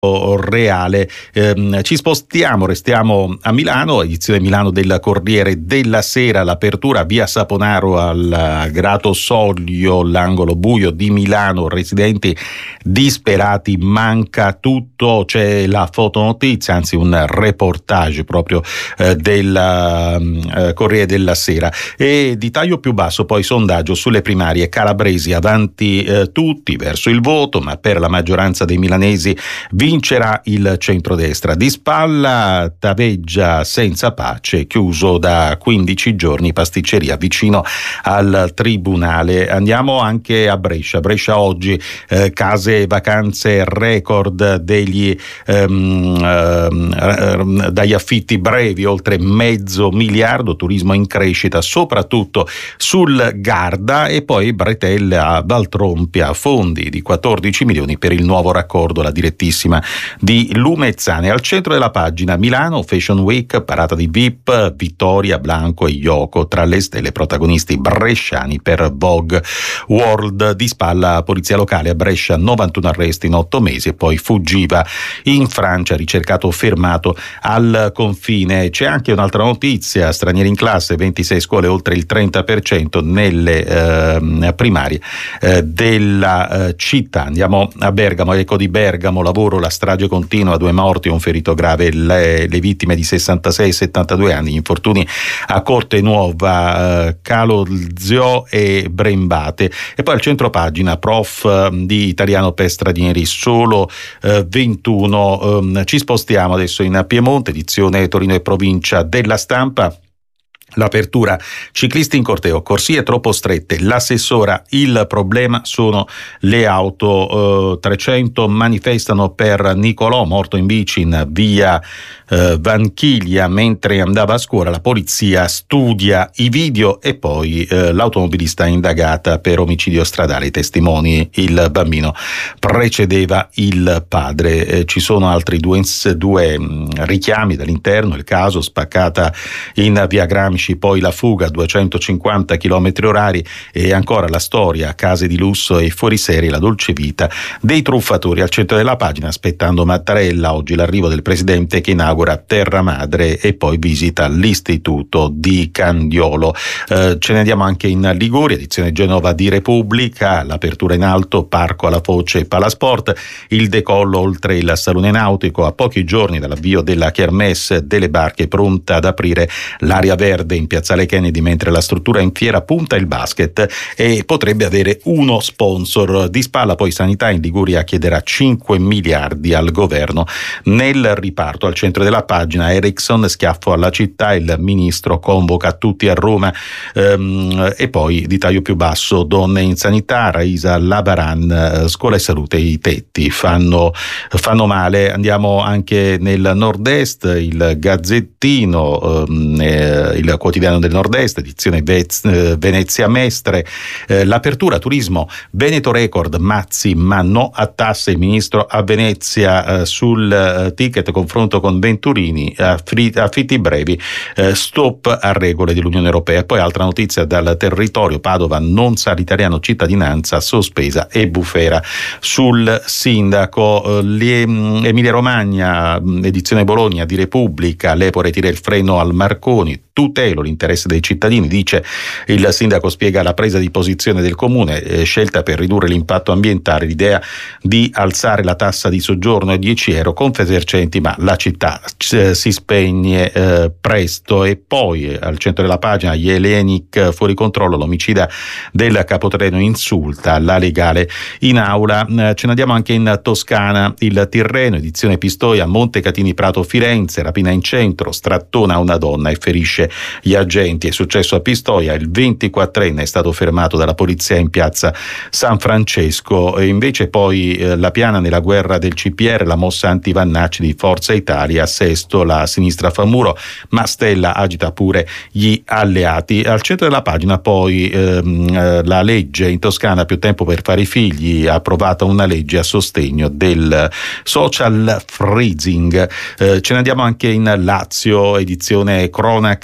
reale. Ci spostiamo, restiamo a Milano, edizione Milano del Corriere della Sera, l'apertura via Saponaro al Grato Soglio, l'angolo buio di Milano, residenti disperati, manca tutto, c'è la fotonotizia, anzi un reportage proprio del Corriere della Sera. E di taglio più basso poi sondaggio sulle primarie, calabresi avanti tutti verso il voto, ma per la maggioranza dei milanesi vincerà il centrodestra. Di spalla Taveggia senza pace, chiuso da 15 giorni, pasticceria vicino al tribunale. Andiamo anche a Brescia. Brescia oggi, case vacanze record dagli affitti brevi, oltre $500 milioni, turismo in crescita soprattutto sul Garda, e poi bretelle a Valtrompia, fondi di 14 milioni per il nuovo raccordo, la direttissima di Lumezzane. Al centro della pagina Milano Fashion Week, parata di VIP, Vittoria, Blanco e Yoko tra le stelle, protagonisti bresciani per Vogue World. Di spalla polizia locale a Brescia, 91 arresti in 8 mesi, e poi fuggiva in Francia, ricercato fermato al confine. C'è anche un'altra notizia: stranieri in classe, 26 scuole, oltre il 30% nelle primarie della città. Andiamo a Bergamo, eco di Bergamo, lavoro, la strage continua, 2 morti e un ferito grave, le vittime di 66 e 72 anni, infortuni a Corte Nuova, Calolzio e Brembate. E poi al centro pagina, prof di italiano per stranieri, solo 21. Ci spostiamo adesso in Piemonte, edizione Torino e provincia della Stampa. L'apertura, ciclisti in corteo, corsie troppo strette, l'assessora, il problema sono le auto. 300 manifestano per Nicolò, morto in bici in via Vanchiglia mentre andava a scuola. La polizia studia i video, e poi l'automobilista indagata per omicidio stradale. I testimoni: il bambino precedeva il padre. Ci sono altri due richiami dall'interno, il caso, spaccata in via Gramsci, poi la fuga a 250 km/h, e ancora la storia, case di lusso e fuoriserie, la dolce vita dei truffatori. Al centro della pagina, aspettando Mattarella, oggi l'arrivo del presidente che inaugura Terra Madre e poi visita l'istituto di Candiolo. Ce ne andiamo anche in Liguria, edizione Genova di Repubblica, l'apertura in alto, Parco alla Foce, Palasport, il decollo oltre il Salone Nautico, a pochi giorni dall'avvio della Kermesse delle barche, pronta ad aprire l'area verde in piazzale Kennedy, mentre la struttura in fiera punta il basket e potrebbe avere uno sponsor. Di spalla poi sanità, in Liguria chiederà 5 miliardi al governo nel riparto. Al centro della pagina Ericsson, schiaffo alla città, il ministro convoca tutti a Roma. E poi di taglio più basso, donne in sanità, Raisa Labaran, scuola e salute, i tetti fanno male. Andiamo anche nel nord-est, il Gazzettino, il quotidiano del nord-est, edizione Venezia Mestre, l'apertura, turismo, Veneto record, Mazzi ma no a tasse, il ministro a Venezia sul ticket, confronto con Venturini, affitti brevi, stop a regole dell'Unione Europea. Poi altra notizia dal territorio, Padova, non sa l'italiano, cittadinanza sospesa, e bufera sul sindaco. Emilia Romagna, edizione Bologna di Repubblica, l'Epore tira il freno al Marconi, tutelo l'interesse dei cittadini, dice il sindaco, spiega la presa di posizione del comune, scelta per ridurre l'impatto ambientale, l'idea di alzare la tassa di soggiorno a 10 euro, Confesercenti, ma la città si spegne presto. E poi al centro della pagina, Jelinek fuori controllo, l'omicida del capotreno insulta la legale in aula. Ce ne andiamo anche in Toscana, il Tirreno, edizione Pistoia, Montecatini Prato Firenze, rapina in centro, strattona una donna e ferisce gli agenti. È successo a Pistoia, il 24enne è stato fermato dalla polizia in piazza San Francesco. E invece poi la piana nella guerra del CPR, la mossa anti-Vannacci di Forza Italia, a Sesto la sinistra fa muro, ma Stella agita pure gli alleati. Al centro della pagina poi la legge in Toscana, più tempo per fare i figli, ha approvato una legge a sostegno del social freezing. Ce ne andiamo anche in Lazio, edizione cronaca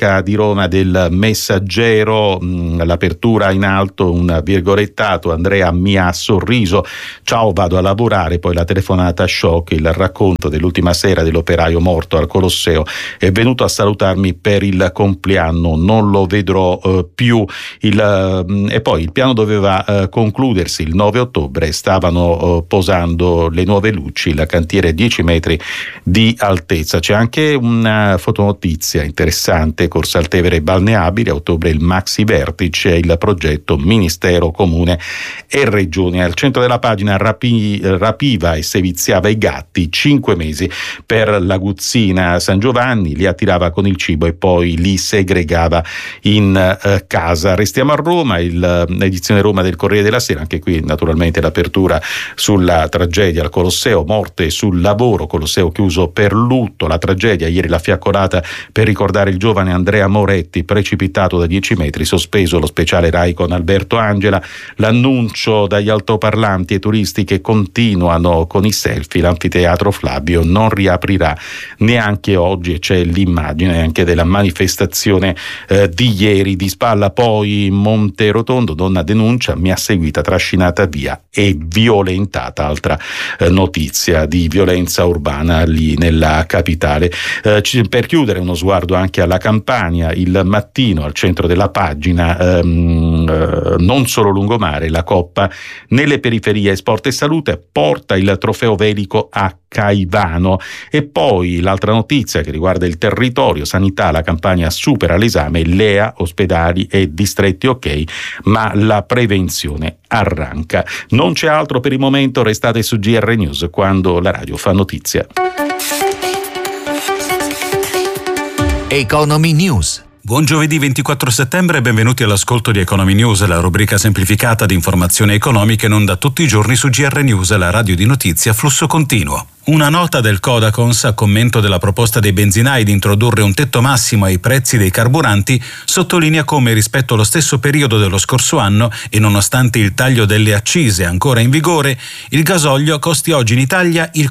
cronaca di Roma del Messaggero, l'apertura in alto, un virgolettato: Andrea mi ha sorriso, ciao vado a lavorare, poi la telefonata shock, il racconto dell'ultima sera dell'operaio morto al Colosseo, è venuto a salutarmi per il compleanno, non lo vedrò più. E poi il piano doveva concludersi il 9 ottobre, stavano posando le nuove luci, la cantiere 10 metri di altezza. C'è anche una fotonotizia interessante: Corsa al Tevere balneabile, a ottobre il Maxi Vertice, il progetto Ministero, Comune e Regione. Al centro della pagina rapiva e seviziava i gatti, 5 mesi per l'Aguzzina San Giovanni, li attirava con il cibo e poi li segregava in casa. Restiamo a Roma, l'edizione Roma del Corriere della Sera, anche qui naturalmente l'apertura sulla tragedia al Colosseo, morte sul lavoro, Colosseo chiuso per lutto, la tragedia ieri, la fiaccolata per ricordare il giovane Andrea Moretti precipitato da 10 metri, sospeso lo speciale Rai con Alberto Angela, l'annuncio dagli altoparlanti ai turisti che continuano con i selfie, l'anfiteatro Flavio non riaprirà neanche oggi, e c'è l'immagine anche della manifestazione di ieri. Di spalla poi Monterotondo, donna denuncia, mi ha seguita, trascinata via e violentata, altra notizia di violenza urbana lì nella capitale. Per chiudere, uno sguardo anche alla Campania, il Mattino al centro della pagina, non solo lungomare, la Coppa nelle periferie, sport e salute porta il trofeo velico a Caivano. E poi l'altra notizia che riguarda il territorio, sanità, la Campania supera l'esame, LEA, ospedali e distretti ok, ma la prevenzione arranca. Non c'è altro per il momento, restate su GR News, quando la radio fa notizia. Economy News. Buon giovedì 24 settembre e benvenuti all'ascolto di Economy News, la rubrica semplificata di informazioni economiche in onda tutti i giorni su GR News, la radio di notizia a flusso continuo. Una nota del Codacons a commento della proposta dei benzinai di introdurre un tetto massimo ai prezzi dei carburanti sottolinea come rispetto allo stesso periodo dello scorso anno e nonostante il taglio delle accise ancora in vigore, il gasolio costi oggi in Italia il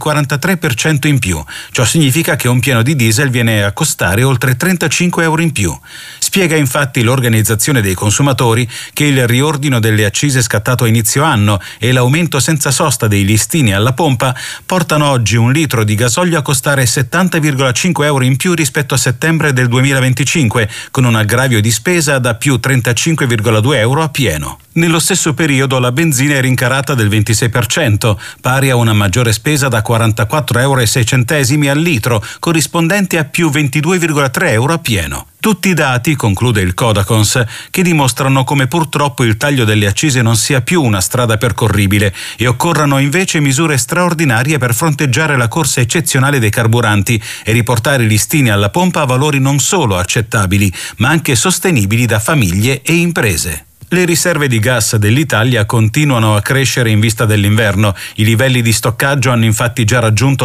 43% in più. Ciò significa che un pieno di diesel viene a costare oltre 35 euro in più. Spiega infatti l'Organizzazione dei Consumatori che il riordino delle accise scattato a inizio anno e l'aumento senza sosta dei listini alla pompa portano oggi un litro di gasolio a costare 70,5 euro in più rispetto a settembre del 2025, con un aggravio di spesa da più 35,2 euro a pieno. Nello stesso periodo la benzina è rincarata del 26%, pari a una maggiore spesa da 44,06 euro al litro, corrispondente a più 22,3 euro a pieno. Tutti i dati, conclude il Codacons, che dimostrano come purtroppo il taglio delle accise non sia più una strada percorribile e occorrano invece misure straordinarie per fronteggiare la corsa eccezionale dei carburanti e riportare i listini alla pompa a valori non solo accettabili, ma anche sostenibili da famiglie e imprese. Le riserve di gas dell'Italia continuano a crescere in vista dell'inverno. I livelli di stoccaggio hanno infatti già raggiunto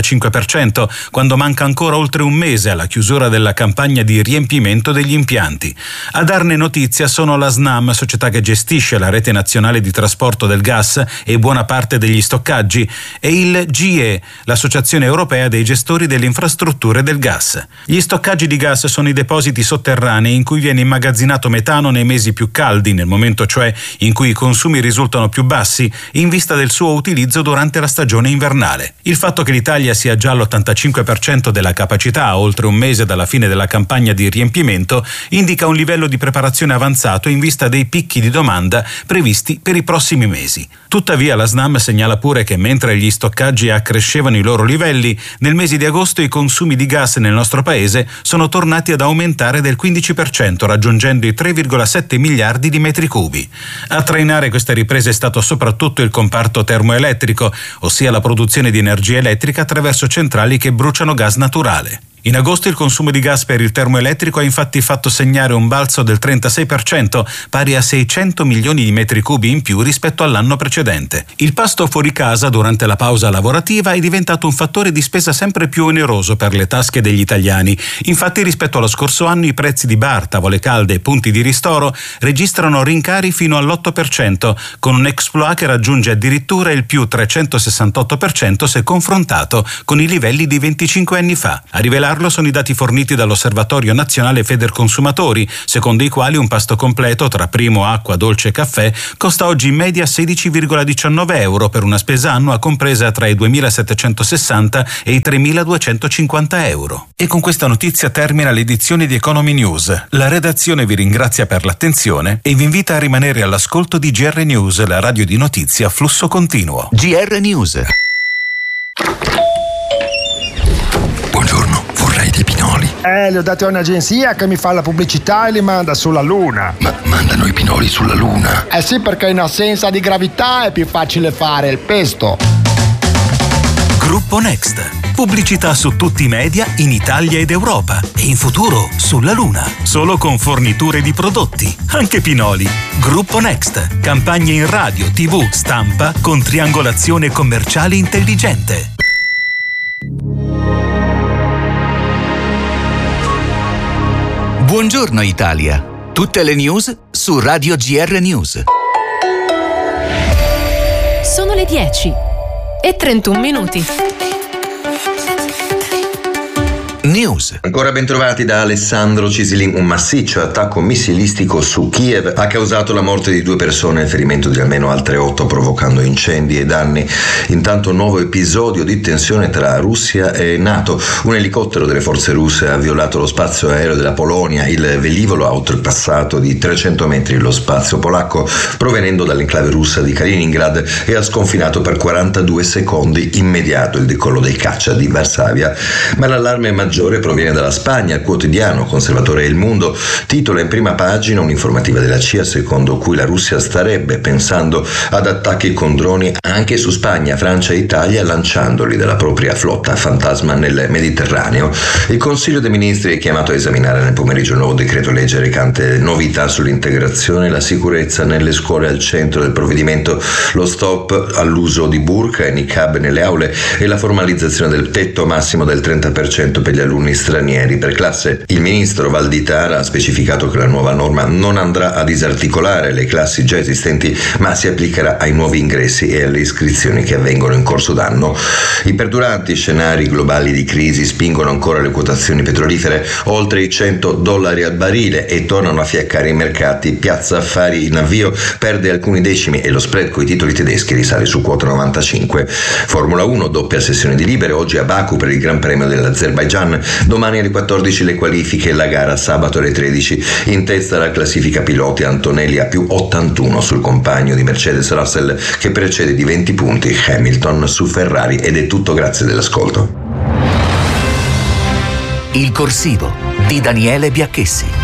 l'85%, quando manca ancora oltre un mese alla chiusura della campagna di riempimento degli impianti. A darne notizia sono la SNAM, società che gestisce la rete nazionale di trasporto del gas e buona parte degli stoccaggi, e il GE, l'Associazione Europea dei Gestori delle Infrastrutture del Gas. Gli stoccaggi di gas sono i depositi sotterranei in cui viene immagazzinato metano nei mesi più caldi, nel momento cioè in cui i consumi risultano più bassi, in vista del suo utilizzo durante la stagione invernale. Il fatto che l'Italia sia già all'85% della capacità a oltre un mese dalla fine della campagna di riempimento indica un livello di preparazione avanzato in vista dei picchi di domanda previsti per i prossimi mesi. Tuttavia la SNAM segnala pure che mentre gli stoccaggi accrescevano i loro livelli, nel mese di agosto i consumi di gas nel nostro paese sono tornati ad aumentare del 15%, raggiungendo i 3,7 miliardi di metri cubi. A trainare questa ripresa è stato soprattutto il comparto termoelettrico, ossia la produzione di energia elettrica attraverso centrali che bruciano gas naturale. In agosto il consumo di gas per il termoelettrico ha infatti fatto segnare un balzo del 36%, pari a 600 milioni di metri cubi in più rispetto all'anno precedente. Il pasto fuori casa durante la pausa lavorativa è diventato un fattore di spesa sempre più oneroso per le tasche degli italiani. Infatti rispetto allo scorso anno i prezzi di bar, tavole calde e punti di ristoro registrano rincari fino all'8%, con un exploit che raggiunge addirittura il più 368% se confrontato con i livelli di 25 anni fa. A rivelarlo dimostrarlo sono i dati forniti dall'Osservatorio Nazionale Federconsumatori, secondo i quali un pasto completo tra primo, acqua, dolce e caffè costa oggi in media 16,19 euro per una spesa annua compresa tra i 2.760 e i 3.250 euro. E con questa notizia termina l'edizione di Economy News. La redazione vi ringrazia per l'attenzione e vi invita a rimanere all'ascolto di GR News, la radio di notizie a flusso continuo. GR News. Buongiorno, vorrei dei pinoli. Li ho dati a un'agenzia che mi fa la pubblicità e li manda sulla Luna. Ma mandano i pinoli sulla Luna? Eh sì, perché in assenza di gravità è più facile fare il pesto. Gruppo Next. Pubblicità su tutti i media in Italia ed Europa e in futuro sulla Luna. Solo con forniture di prodotti, anche pinoli. Gruppo Next. Campagne in radio, TV, stampa con triangolazione commerciale intelligente. Buongiorno Italia. Tutte le news su Radio GR News. Sono le 10:31. News. Ancora ben trovati da Alessandro Cisilin. Un massiccio attacco missilistico su Kiev ha causato la morte di 2 persone e il ferimento di almeno altre 8, provocando incendi e danni. Intanto un nuovo episodio di tensione tra Russia e NATO. Un elicottero delle forze russe ha violato lo spazio aereo della Polonia. Il velivolo ha oltrepassato di 300 metri lo spazio polacco, provenendo dall'enclave russa di Kaliningrad, e ha sconfinato per 42 secondi immediato il decollo dei caccia di Varsavia. Ma l'allarme maggiore proviene dalla Spagna. Il quotidiano conservatore Il Mundo titola in prima pagina un'informativa della CIA secondo cui la Russia starebbe pensando ad attacchi con droni anche su Spagna, Francia e Italia, lanciandoli dalla propria flotta fantasma nel Mediterraneo. Il Consiglio dei Ministri è chiamato a esaminare nel pomeriggio il nuovo decreto legge recante novità sull'integrazione e la sicurezza nelle scuole. Al centro del provvedimento lo stop all'uso di burqa e niqab nelle aule e la formalizzazione del tetto massimo del 30% per gli alunni stranieri per classe. Il ministro Valditara ha specificato che la nuova norma non andrà a disarticolare le classi già esistenti, ma si applicherà ai nuovi ingressi e alle iscrizioni che avvengono in corso d'anno. I perduranti scenari globali di crisi spingono ancora le quotazioni petrolifere oltre i $100 al barile e tornano a fiaccare i mercati. Piazza Affari in avvio perde alcuni decimi e lo spread coi titoli tedeschi risale su quota 95. Formula 1, doppia sessione di libere oggi a Baku per il Gran Premio dell'Azerbaigian. Domani alle 14 le qualifiche e la gara sabato alle 13. In testa la classifica piloti, Antonelli a più 81 sul compagno di Mercedes Russell che precede di 20 punti Hamilton su Ferrari. Ed è tutto, grazie dell'ascolto. Il corsivo di Daniele Biacchessi.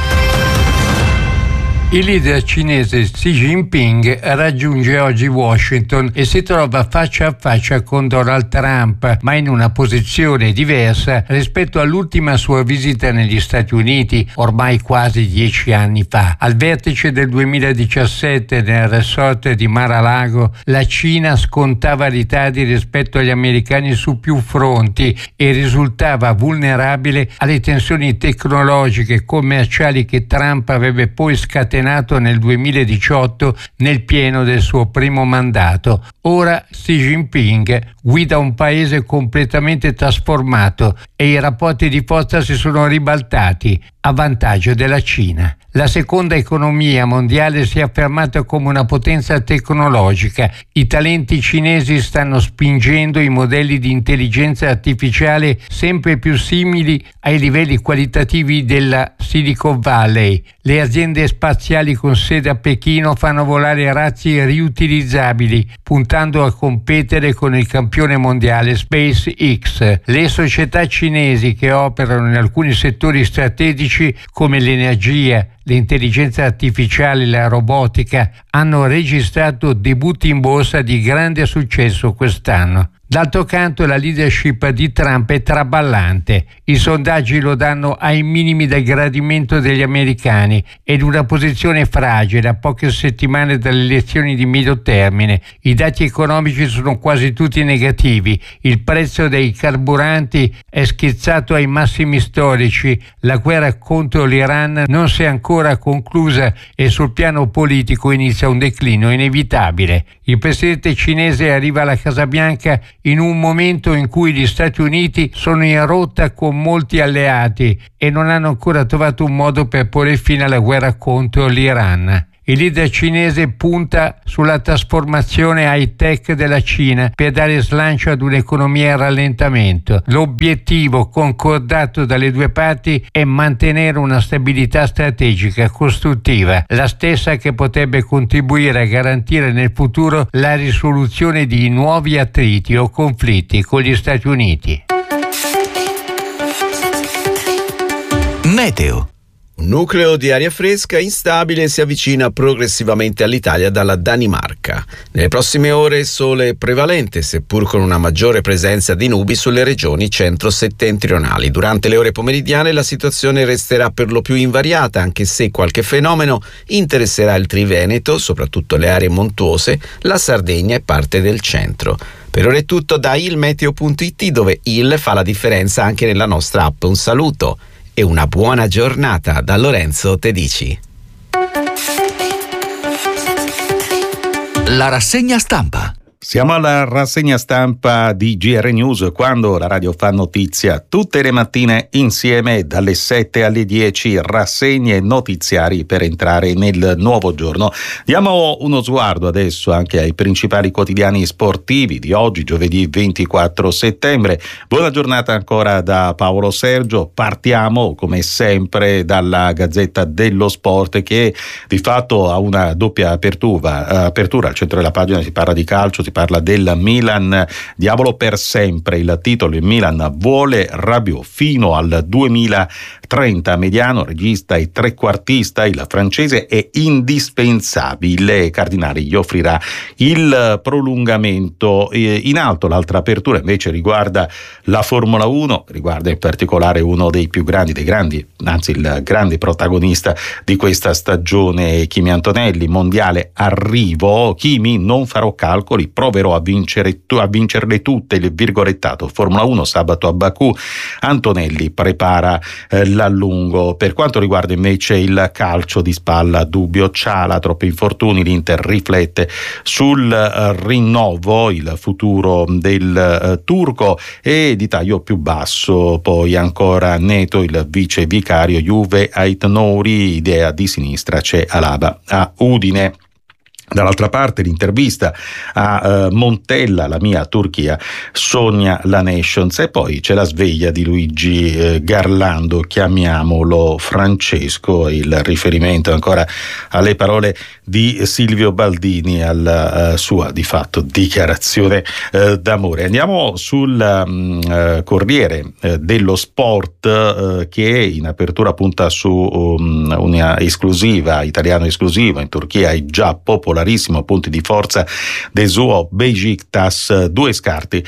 Il leader cinese Xi Jinping raggiunge oggi Washington e si trova faccia a faccia con Donald Trump, ma in una posizione diversa rispetto all'ultima sua visita negli Stati Uniti, ormai quasi 10 anni fa. Al vertice del 2017 nel resort di Mar-a-Lago, la Cina scontava ritardi rispetto agli americani su più fronti e risultava vulnerabile alle tensioni tecnologiche e commerciali che Trump avrebbe poi scatenato nel 2018 nel pieno del suo primo mandato. Ora Xi Jinping guida un paese completamente trasformato e i rapporti di forza si sono ribaltati a vantaggio della Cina. La seconda economia mondiale si è affermata come una potenza tecnologica. I talenti cinesi stanno spingendo i modelli di intelligenza artificiale sempre più simili ai livelli qualitativi della Silicon Valley. Le aziende spaziali con sede a Pechino fanno volare razzi riutilizzabili, puntando a competere con il campione mondiale SpaceX. Le società cinesi che operano in alcuni settori strategici come l'energia, l'intelligenza artificiale e la robotica hanno registrato debutti in borsa di grande successo quest'anno. D'altro canto la leadership di Trump è traballante. I sondaggi lo danno ai minimi del gradimento degli americani ed una posizione fragile a poche settimane dalle elezioni di medio termine. I dati economici sono quasi tutti negativi. Il prezzo dei carburanti è schizzato ai massimi storici. La guerra contro l'Iran non si è ancora conclusa e sul piano politico inizia un declino inevitabile. Il presidente cinese arriva alla Casa Bianca in un momento in cui gli Stati Uniti sono in rotta con molti alleati e non hanno ancora trovato un modo per porre fine alla guerra contro l'Iran. Il leader cinese punta sulla trasformazione high-tech della Cina per dare slancio ad un'economia in rallentamento. L'obiettivo concordato dalle due parti è mantenere una stabilità strategica costruttiva, la stessa che potrebbe contribuire a garantire nel futuro la risoluzione di nuovi attriti o conflitti con gli Stati Uniti. Meteo. Un nucleo di aria fresca instabile si avvicina progressivamente all'Italia dalla Danimarca. Nelle prossime ore sole prevalente, seppur con una maggiore presenza di nubi sulle regioni centro-settentrionali. Durante le ore pomeridiane la situazione resterà per lo più invariata, anche se qualche fenomeno interesserà il Triveneto, soprattutto le aree montuose, la Sardegna e parte del centro. Per ora è tutto da ilmeteo.it, dove il fa la differenza anche nella nostra app. Un saluto e una buona giornata da Lorenzo Tedici. La rassegna stampa. Siamo alla rassegna stampa di GR News, quando la radio fa notizia tutte le mattine insieme dalle 7 alle 10, rassegne notiziari per entrare nel nuovo giorno. Diamo uno sguardo adesso anche ai principali quotidiani sportivi di oggi, giovedì 24 settembre. Buona giornata ancora da Paolo Sergio. Partiamo come sempre dalla Gazzetta dello Sport, che di fatto ha una doppia apertura. Al centro della pagina si parla di calcio, si parla del Milan, diavolo per sempre il titolo. Il Milan vuole Rabiot fino al 2030, mediano, regista e trequartista, il francese è indispensabile, Cardinali gli offrirà il prolungamento. In alto l'altra apertura invece riguarda la Formula 1, riguarda in particolare uno dei più grandi, anzi il grande protagonista di questa stagione, Kimi Antonelli. Mondiale arrivo, Kimi, non farò calcoli, proverò a vincerle tutte, il virgolettato. Formula 1 sabato a Baku, Antonelli prepara l'allungo. Per quanto riguarda invece il calcio di spalla, dubbio Ciala, troppi infortuni, l'Inter riflette sul rinnovo, il futuro del turco, e di taglio più basso poi ancora Neto, il vice vicario, Juve Ait Nouri, idea di sinistra, c'è Alaba a Udine. Dall'altra parte l'intervista a Montella, la mia Turchia sogna la Nations, e poi c'è la sveglia di Luigi Garlando, chiamiamolo Francesco, il riferimento ancora alle parole di Silvio Baldini, alla sua di fatto dichiarazione d'amore. Andiamo sul Corriere dello Sport, che in apertura punta su una esclusiva, italiano esclusiva, in Turchia è già popolarissimo, punti di forza del suo Beşiktaş, due scarti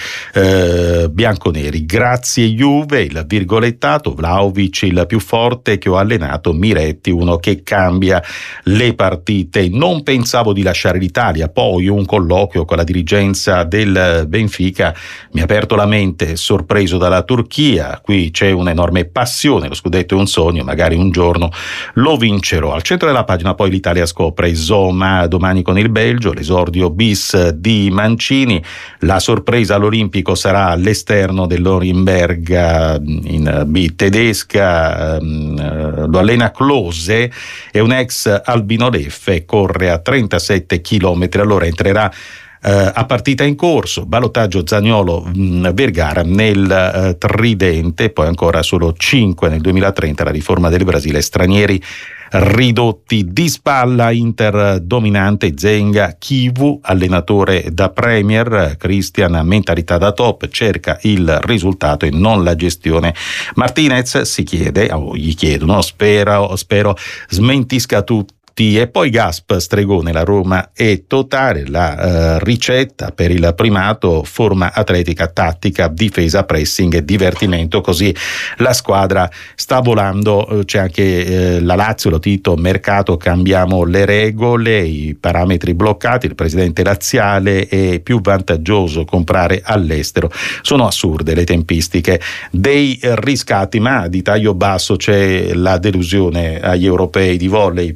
bianconeri. Grazie Juve, il virgolettato, Vlahovic il più forte che ho allenato, Miretti uno che cambia le partite. Non pensavo di lasciare l'Italia, poi un colloquio con la dirigenza del Benfica mi ha aperto la mente, sorpreso dalla Turchia, qui c'è un'enorme passione, lo scudetto è un sogno, magari un giorno lo vincerò. Al centro della pagina poi l'Italia scopre Zoma domani con il Belgio, l'esordio bis di Mancini, la sorpresa all'Olimpico sarà all'esterno dell'Orimberga in B tedesca, lo allena Klose, è un ex Albino Leffe, corre a 37 km all'ora, entrerà a partita in corso. Ballottaggio Zaniolo Vergara nel tridente, poi ancora solo 5 nel 2030, la riforma del Brasile, stranieri ridotti. Di spalla Inter dominante, Zenga, Chivu, allenatore da Premier, Christian mentalità da top, cerca il risultato e non la gestione. Martinez si chiede, gli chiedono, spero smentisca tutti. E poi Gasp, stregone, la Roma è totale, la ricetta per il primato, forma atletica, tattica, difesa, pressing e divertimento, così la squadra sta volando. C'è anche la Lazio, lo Tito, mercato, cambiamo le regole, i parametri bloccati, il presidente laziale, è più vantaggioso comprare all'estero, sono assurde le tempistiche dei riscatti, ma di taglio basso c'è la delusione agli europei di volley per la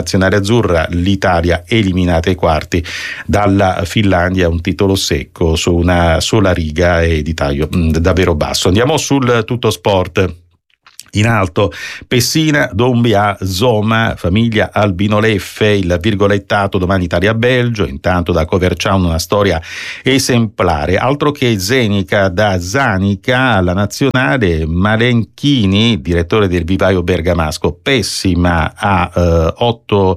nazionale azzurra, l'Italia eliminata ai quarti dalla Finlandia, un titolo secco su una sola riga e di taglio davvero basso. Andiamo sul Tutto Sport. In alto, Pessina, Dombia, Zoma, famiglia Albino Leffe, il virgolettato domani Italia-Belgio, intanto da Coverciano una storia esemplare, altro che Zenica, da Zanica alla nazionale, Malenchini, direttore del vivaio bergamasco, Pessina a 8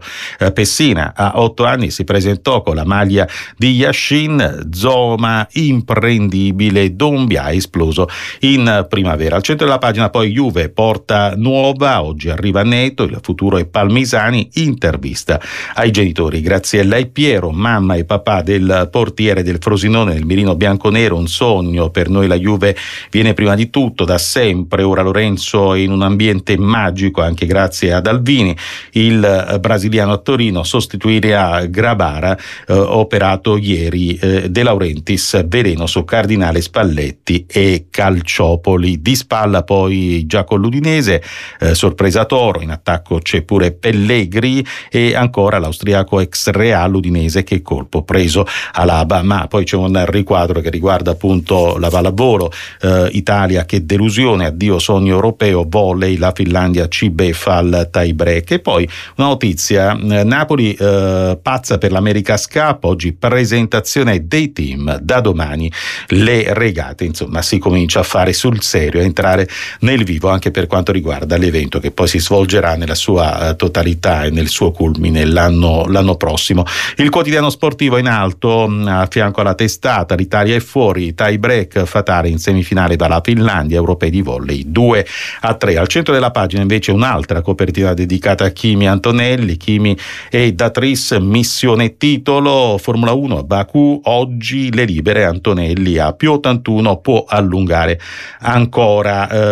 anni si presentò con la maglia di Yashin, Zoma imprendibile, Dombia ha esploso in primavera. Al centro della pagina poi Juve, Porta Nuova, oggi arriva Neto, il futuro è Palmisani, intervista ai genitori Graziella e Piero, mamma e papà del portiere del Frosinone nel mirino bianconero, un sogno per noi la Juve viene prima di tutto, da sempre, ora Lorenzo è in un ambiente magico anche grazie ad Alvini, il brasiliano a Torino sostituirà Grabara, operato ieri De Laurentiis, veleno su Cardinale, Spalletti e Calciopoli, di spalla poi già con l'Udinese, sorpresa Toro, in attacco c'è pure Pellegri e ancora l'austriaco ex Real Udinese, che colpo preso all'Aba, ma poi c'è un riquadro che riguarda appunto la pallavolo, Italia che delusione, addio sogno europeo, volley, la Finlandia ci beffa al tie break. E poi una notizia, Napoli pazza per l'America's Cup, oggi presentazione dei team, da domani le regate, insomma si comincia a fare sul serio, a entrare nel vivo anche per quanto riguarda l'evento che poi si svolgerà nella sua totalità e nel suo culmine l'anno prossimo. Il quotidiano sportivo in alto, a fianco alla testata, l'Italia è fuori, tie break fatale in semifinale dalla Finlandia, europei di volley 2-3. Al centro della pagina invece un'altra copertina dedicata a Kimi Antonelli, Kimi e Datris, missione titolo, Formula 1 a Baku, oggi le libere, Antonelli a più 81 può allungare ancora.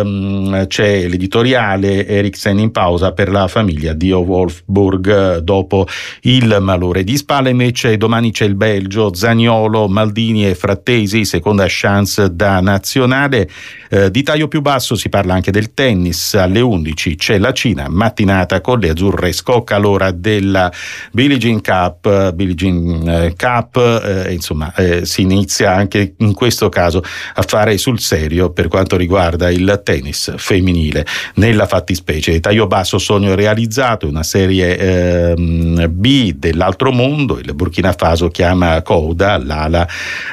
C'è l'editoriale Eriksen in pausa per la famiglia di Wolfsburg dopo il malore. Di spalla invece domani c'è il Belgio, Zaniolo, Maldini e Frattesi, seconda chance da nazionale. Di taglio più basso si parla anche del tennis, alle 11 c'è la Cina, mattinata con le azzurre, scocca l'ora della Billie Jean Cup, insomma si inizia anche in questo caso a fare sul serio per quanto riguarda il tennis femminile. Nella fattispecie di taglio basso, sogno realizzato, una serie B dell'altro mondo, il Burkina Faso chiama Kouda, l'ala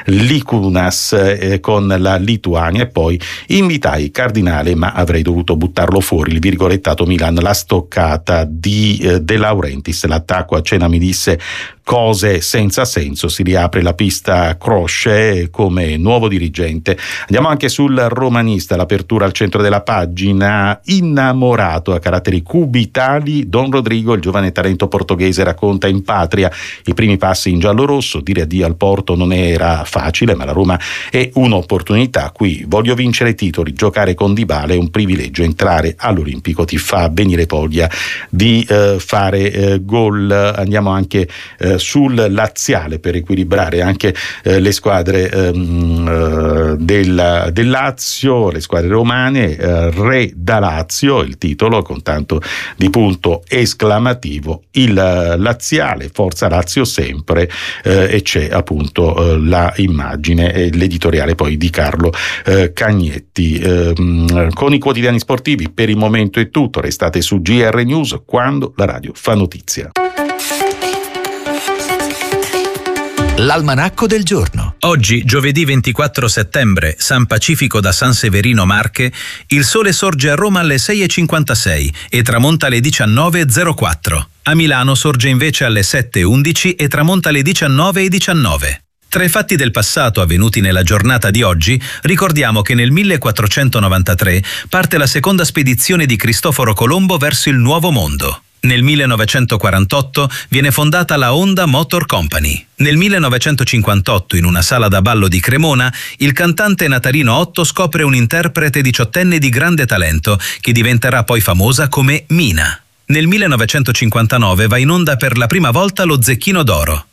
Likunas con la Lituania, e poi invitai Cardinale ma avrei dovuto buttarlo fuori, il virgolettato Milan, la stoccata di De Laurentiis, l'attacco a cena mi disse cose senza senso, si riapre la pista Croce come nuovo dirigente. Andiamo anche sul Romanista, l'apertura al centro della pagina, innamorato a caratteri cubitali, Don Rodrigo, il giovane talento portoghese, racconta in patria i primi passi in giallo-rosso, dire addio al Porto non era facile, ma la Roma è un'opportunità, qui voglio vincere titoli, giocare con Dybala è un privilegio, entrare all'Olimpico ti fa venire voglia di fare gol. Andiamo anche sul laziale per equilibrare anche le squadre del Lazio, le squadre romane, Re da Lazio, il titolo con tanto di punto esclamativo, il laziale, forza Lazio sempre, e c'è appunto la immagine e l'editoriale poi di Carlo Cagnetti. Con i quotidiani sportivi per il momento è tutto, restate su GR News quando la radio fa notizia. L'almanacco del giorno. Oggi, giovedì 24 settembre, San Pacifico da San Severino Marche, il sole sorge a Roma alle 6:56 e tramonta alle 19:04. A Milano sorge invece alle 7:11 e tramonta alle 19:19. Tra i fatti del passato avvenuti nella giornata di oggi, ricordiamo che nel 1493 parte la seconda spedizione di Cristoforo Colombo verso il Nuovo Mondo. Nel 1948 viene fondata la Honda Motor Company. Nel 1958, in una sala da ballo di Cremona, il cantante Natalino Otto scopre un interprete diciottenne di grande talento che diventerà poi famosa come Mina. Nel 1959 va in onda per la prima volta lo Zecchino d'Oro.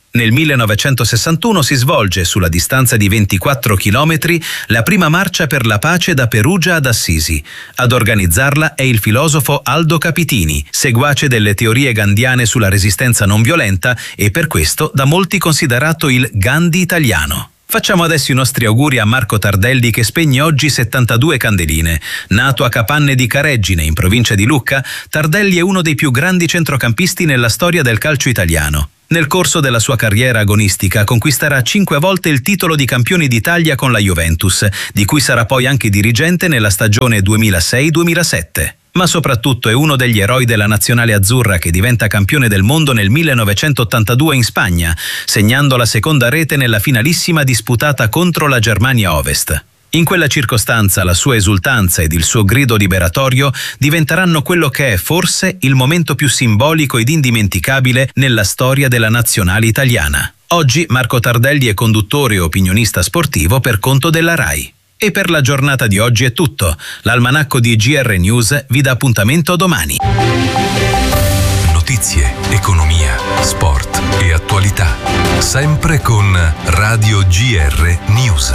Nel 1961 si svolge, sulla distanza di 24 chilometri, la prima marcia per la pace da Perugia ad Assisi. Ad organizzarla è il filosofo Aldo Capitini, seguace delle teorie gandhiane sulla resistenza non violenta e per questo da molti considerato il Gandhi italiano. Facciamo adesso i nostri auguri a Marco Tardelli, che spegne oggi 72 candeline. Nato a Capanne di Careggine, in provincia di Lucca, Tardelli è uno dei più grandi centrocampisti nella storia del calcio italiano. Nel corso della sua carriera agonistica conquisterà 5 volte il titolo di campioni d'Italia con la Juventus, di cui sarà poi anche dirigente nella stagione 2006-2007. Ma soprattutto è uno degli eroi della nazionale azzurra, che diventa campione del mondo nel 1982 in Spagna, segnando la seconda rete nella finalissima disputata contro la Germania Ovest. In quella circostanza la sua esultanza ed il suo grido liberatorio diventeranno quello che è forse il momento più simbolico ed indimenticabile nella storia della nazionale italiana. Oggi Marco Tardelli è conduttore e opinionista sportivo per conto della RAI. E per la giornata di oggi è tutto. L'almanacco di GR News vi dà appuntamento domani. Notizie, economia, sport e attualità. Sempre con Radio GR News.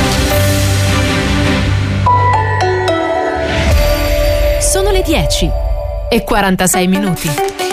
Sono le 10:46.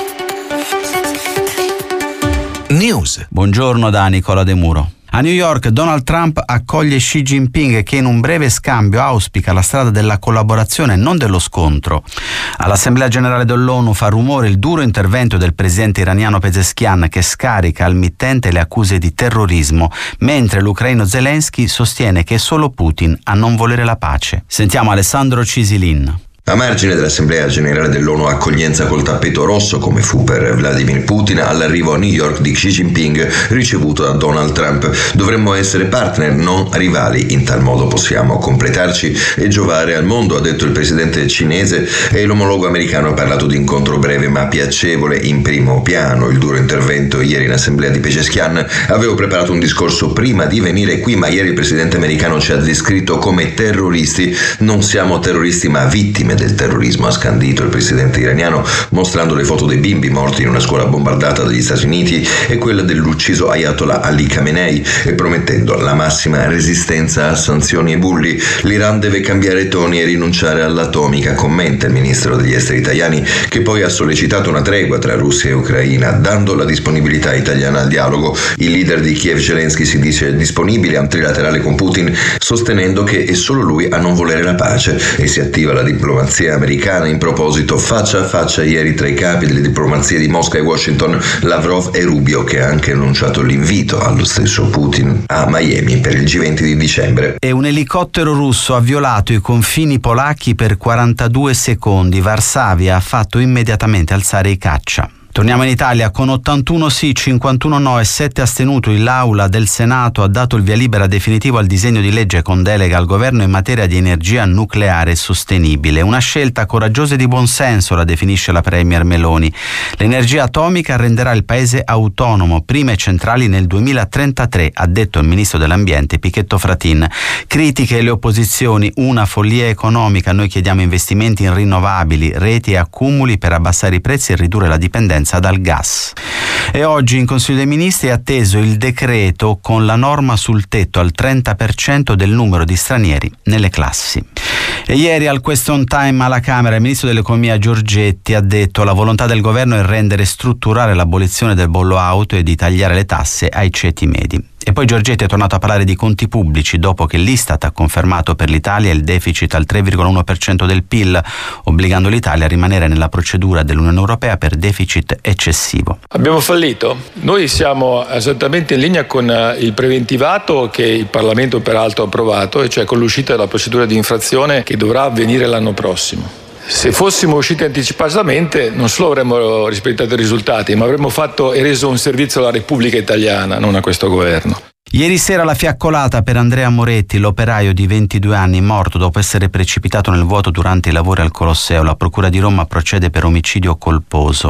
News. Buongiorno da Nicola De Muro. A New York Donald Trump accoglie Xi Jinping, che in un breve scambio auspica la strada della collaborazione e non dello scontro. All'Assemblea Generale dell'ONU fa rumore il duro intervento del presidente iraniano Pezeshkian, che scarica al mittente le accuse di terrorismo, mentre l'ucraino Zelensky sostiene che è solo Putin a non volere la pace. Sentiamo Alessandro Cisilin. A margine dell'Assemblea Generale dell'ONU, accoglienza col tappeto rosso, come fu per Vladimir Putin, all'arrivo a New York di Xi Jinping ricevuto da Donald Trump. Dovremmo essere partner, non rivali, in tal modo possiamo completarci e giovare al mondo, ha detto il presidente cinese, e l'omologo americano ha parlato di incontro breve ma piacevole in primo piano. Il duro intervento ieri in assemblea di Pezeshkian: avevo preparato un discorso prima di venire qui, ma ieri il presidente americano ci ha descritto come terroristi. Non siamo terroristi ma vittime del terrorismo, ha scandito il presidente iraniano, mostrando le foto dei bimbi morti in una scuola bombardata dagli Stati Uniti e quella dell'ucciso Ayatollah Ali Khamenei, e promettendo la massima resistenza a sanzioni e bulli. L'Iran deve cambiare toni e rinunciare all'atomica, commenta il ministro degli esteri italiani, che poi ha sollecitato una tregua tra Russia e Ucraina, dando la disponibilità italiana al dialogo. Il leader di Kiev, Zelensky, si dice disponibile a un trilaterale con Putin, sostenendo che è solo lui a non volere la pace, e si attiva la diplomazia americana. In proposito, faccia a faccia ieri tra i capi delle diplomazie di Mosca e Washington, Lavrov e Rubio, che ha anche annunciato l'invito allo stesso Putin a Miami per il G20 di dicembre. E un elicottero russo ha violato i confini polacchi per 42 secondi. Varsavia ha fatto immediatamente alzare i caccia. Torniamo in Italia. Con 81 sì, 51 no e 7 astenuti, l'Aula del Senato ha dato il via libera definitivo al disegno di legge con delega al governo in materia di energia nucleare sostenibile. Una scelta coraggiosa e di buonsenso, la definisce la premier Meloni. L'energia atomica renderà il paese autonomo, prime centrali nel 2033, ha detto il ministro dell'ambiente Pichetto Fratin. Critiche e le opposizioni: una follia economica, noi chiediamo investimenti in rinnovabili, reti e accumuli per abbassare i prezzi e ridurre la dipendenza dal gas. E oggi in Consiglio dei Ministri è atteso il decreto con la norma sul tetto al 30% del numero di stranieri nelle classi. E ieri al question time alla Camera il ministro dell'economia Giorgetti ha detto: la volontà del governo è rendere strutturale l'abolizione del bollo auto e di tagliare le tasse ai ceti medi. E poi Giorgetti è tornato a parlare di conti pubblici dopo che l'Istat ha confermato per l'Italia il deficit al 3,1% del PIL, obbligando l'Italia a rimanere nella procedura dell'Unione Europea per deficit eccessivo. Abbiamo fallito. Noi siamo esattamente in linea con il preventivato che il Parlamento peraltro ha approvato, e cioè con l'uscita della procedura di infrazione che dovrà avvenire l'anno prossimo. Se fossimo usciti anticipatamente non solo avremmo rispettato i risultati, ma avremmo fatto e reso un servizio alla Repubblica Italiana, non a questo governo. Ieri sera la fiaccolata per Andrea Moretti, l'operaio di 22 anni morto dopo essere precipitato nel vuoto durante i lavori al Colosseo. La Procura di Roma procede per omicidio colposo.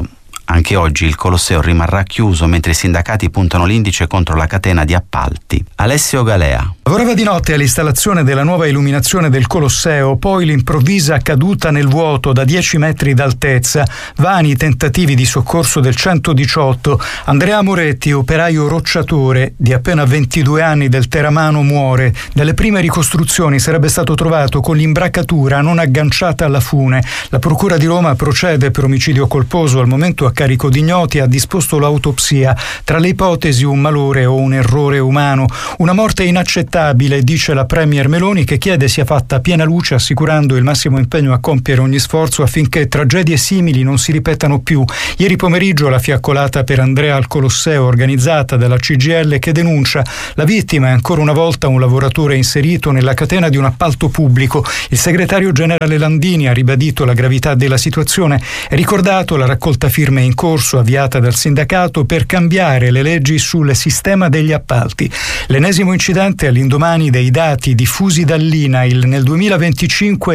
Anche oggi il Colosseo rimarrà chiuso mentre i sindacati puntano l'indice contro la catena di appalti. Alessio Galea. Lavorava di notte all'installazione della nuova illuminazione del Colosseo, poi l'improvvisa caduta nel vuoto da 10 metri d'altezza, vani tentativi di soccorso del 118. Andrea Moretti, operaio rocciatore di appena 22 anni del Teramano, muore. Dalle prime ricostruzioni sarebbe stato trovato con l'imbracatura non agganciata alla fune. La Procura di Roma procede per omicidio colposo, al momento a carico di ignoti, e ha disposto l'autopsia. Tra le ipotesi un malore o un errore umano. Una morte inaccettabile, dice la Premier Meloni, che chiede sia fatta piena luce, assicurando il massimo impegno a compiere ogni sforzo affinché tragedie simili non si ripetano più. Ieri pomeriggio la fiaccolata per Andrea al Colosseo, organizzata dalla CGIL, che denuncia la vittima è ancora una volta un lavoratore inserito nella catena di un appalto pubblico. Il segretario generale Landini ha ribadito la gravità della situazione e ricordato la raccolta firme in corso avviata dal sindacato per cambiare le leggi sul sistema degli appalti. L'ennesimo incidente all'indomani dei dati diffusi dall'INAIL. Nel 2025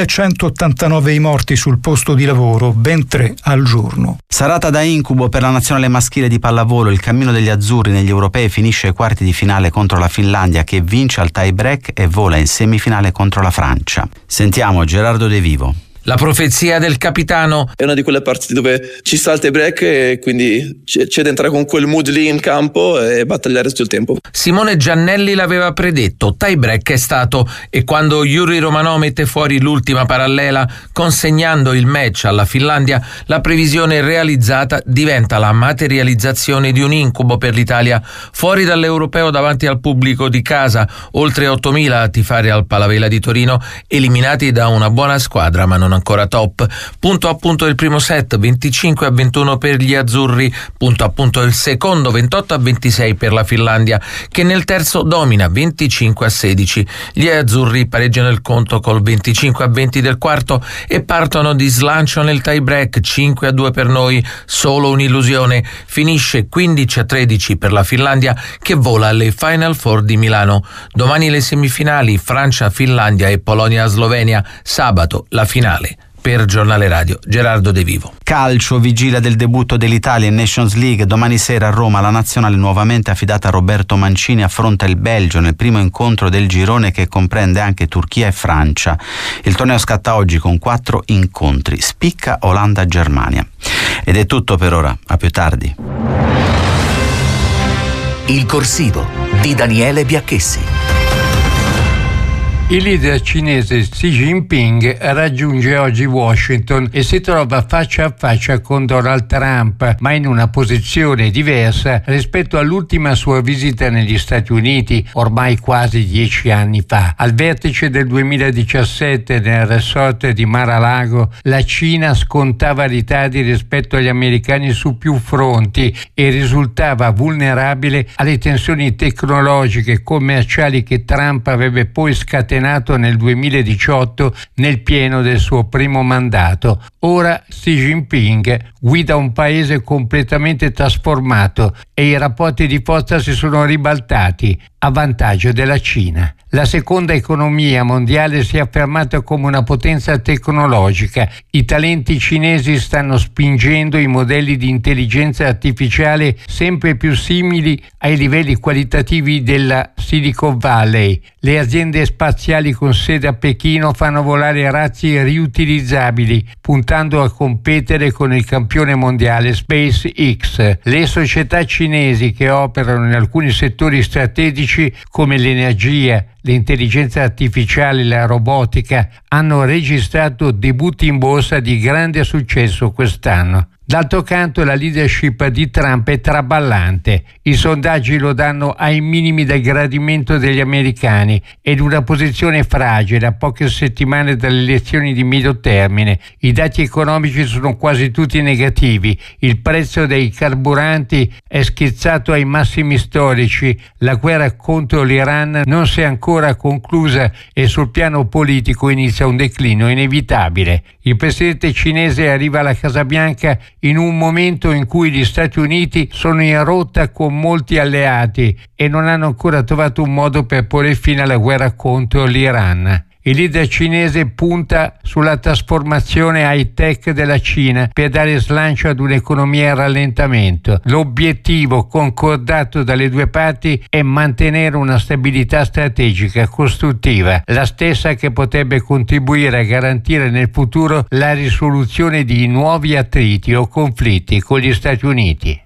1189 i morti sul posto di lavoro, ben 3 al giorno. Serata da incubo per la nazionale maschile di pallavolo. Il cammino degli azzurri negli europei finisce ai quarti di finale contro la Finlandia, che vince al tie break e vola in semifinale contro la Francia. Sentiamo Gerardo De Vivo. La profezia del capitano. È una di quelle partite dove ci sta il tie break e quindi c'è da entrare con quel mood lì in campo e battagliare tutto il tempo. Simone Giannelli l'aveva predetto, tie break è stato, e quando Yuri Romanò mette fuori l'ultima parallela consegnando il match alla Finlandia, la previsione realizzata diventa la materializzazione di un incubo per l'Italia. Fuori dall'Europeo davanti al pubblico di casa, oltre 8.000 a tifare al Palavela di Torino, eliminati da una buona squadra ma non ancora top. Punto a punto il primo set, 25-21 per gli azzurri, punto a punto il secondo, 28-26 per la Finlandia, che nel terzo domina 25-16. Gli azzurri pareggiano il conto col 25-20 del quarto e partono di slancio nel tie break, 5-2 per noi, solo un'illusione. Finisce 15-13 per la Finlandia, che vola alle Final Four di Milano. Domani le semifinali, Francia-Finlandia e Polonia-Slovenia, sabato la finale. Per Giornale Radio, Gerardo De Vivo. Calcio, vigilia del debutto dell'Italia in Nations League. Domani sera a Roma la nazionale nuovamente affidata a Roberto Mancini affronta il Belgio nel primo incontro del girone, che comprende anche Turchia e Francia. Il torneo scatta oggi con 4 incontri. Spicca Olanda-Germania. Ed è tutto per ora, a più tardi. Il corsivo di Daniele Biacchessi. Il leader cinese Xi Jinping raggiunge oggi Washington e si trova faccia a faccia con Donald Trump, ma in una posizione diversa rispetto all'ultima sua visita negli Stati Uniti, ormai quasi 10 anni fa. Al vertice del 2017 nel resort di Mar-a-Lago, la Cina scontava ritardi rispetto agli americani su più fronti e risultava vulnerabile alle tensioni tecnologiche e commerciali che Trump avrebbe poi scatenato nel 2018 nel pieno del suo primo mandato. Ora Xi Jinping guida un paese completamente trasformato e i rapporti di forza si sono ribaltati a vantaggio della Cina. La seconda economia mondiale si è affermata come una potenza tecnologica. I talenti cinesi stanno spingendo i modelli di intelligenza artificiale sempre più simili ai livelli qualitativi della Silicon Valley. Le aziende spaziali con sede a Pechino fanno volare razzi riutilizzabili, puntando a competere con il campione mondiale SpaceX. Le società cinesi che operano in alcuni settori strategici come l'energia, l'intelligenza artificiale e la robotica hanno registrato debutti in borsa di grande successo quest'anno. D'altro canto la leadership di Trump è traballante. I sondaggi lo danno ai minimi del gradimento degli americani ed una posizione fragile a poche settimane dalle elezioni di medio termine. I dati economici sono quasi tutti negativi. Il prezzo dei carburanti è schizzato ai massimi storici. La guerra contro l'Iran non si è ancora conclusa e sul piano politico inizia un declino inevitabile. Il presidente cinese arriva alla Casa Bianca in un momento in cui gli Stati Uniti sono in rotta con molti alleati e non hanno ancora trovato un modo per porre fine alla guerra contro l'Iran. Il leader cinese punta sulla trasformazione high-tech della Cina per dare slancio ad un'economia in rallentamento. L'obiettivo concordato dalle due parti è mantenere una stabilità strategica costruttiva, la stessa che potrebbe contribuire a garantire nel futuro la risoluzione di nuovi attriti o conflitti con gli Stati Uniti.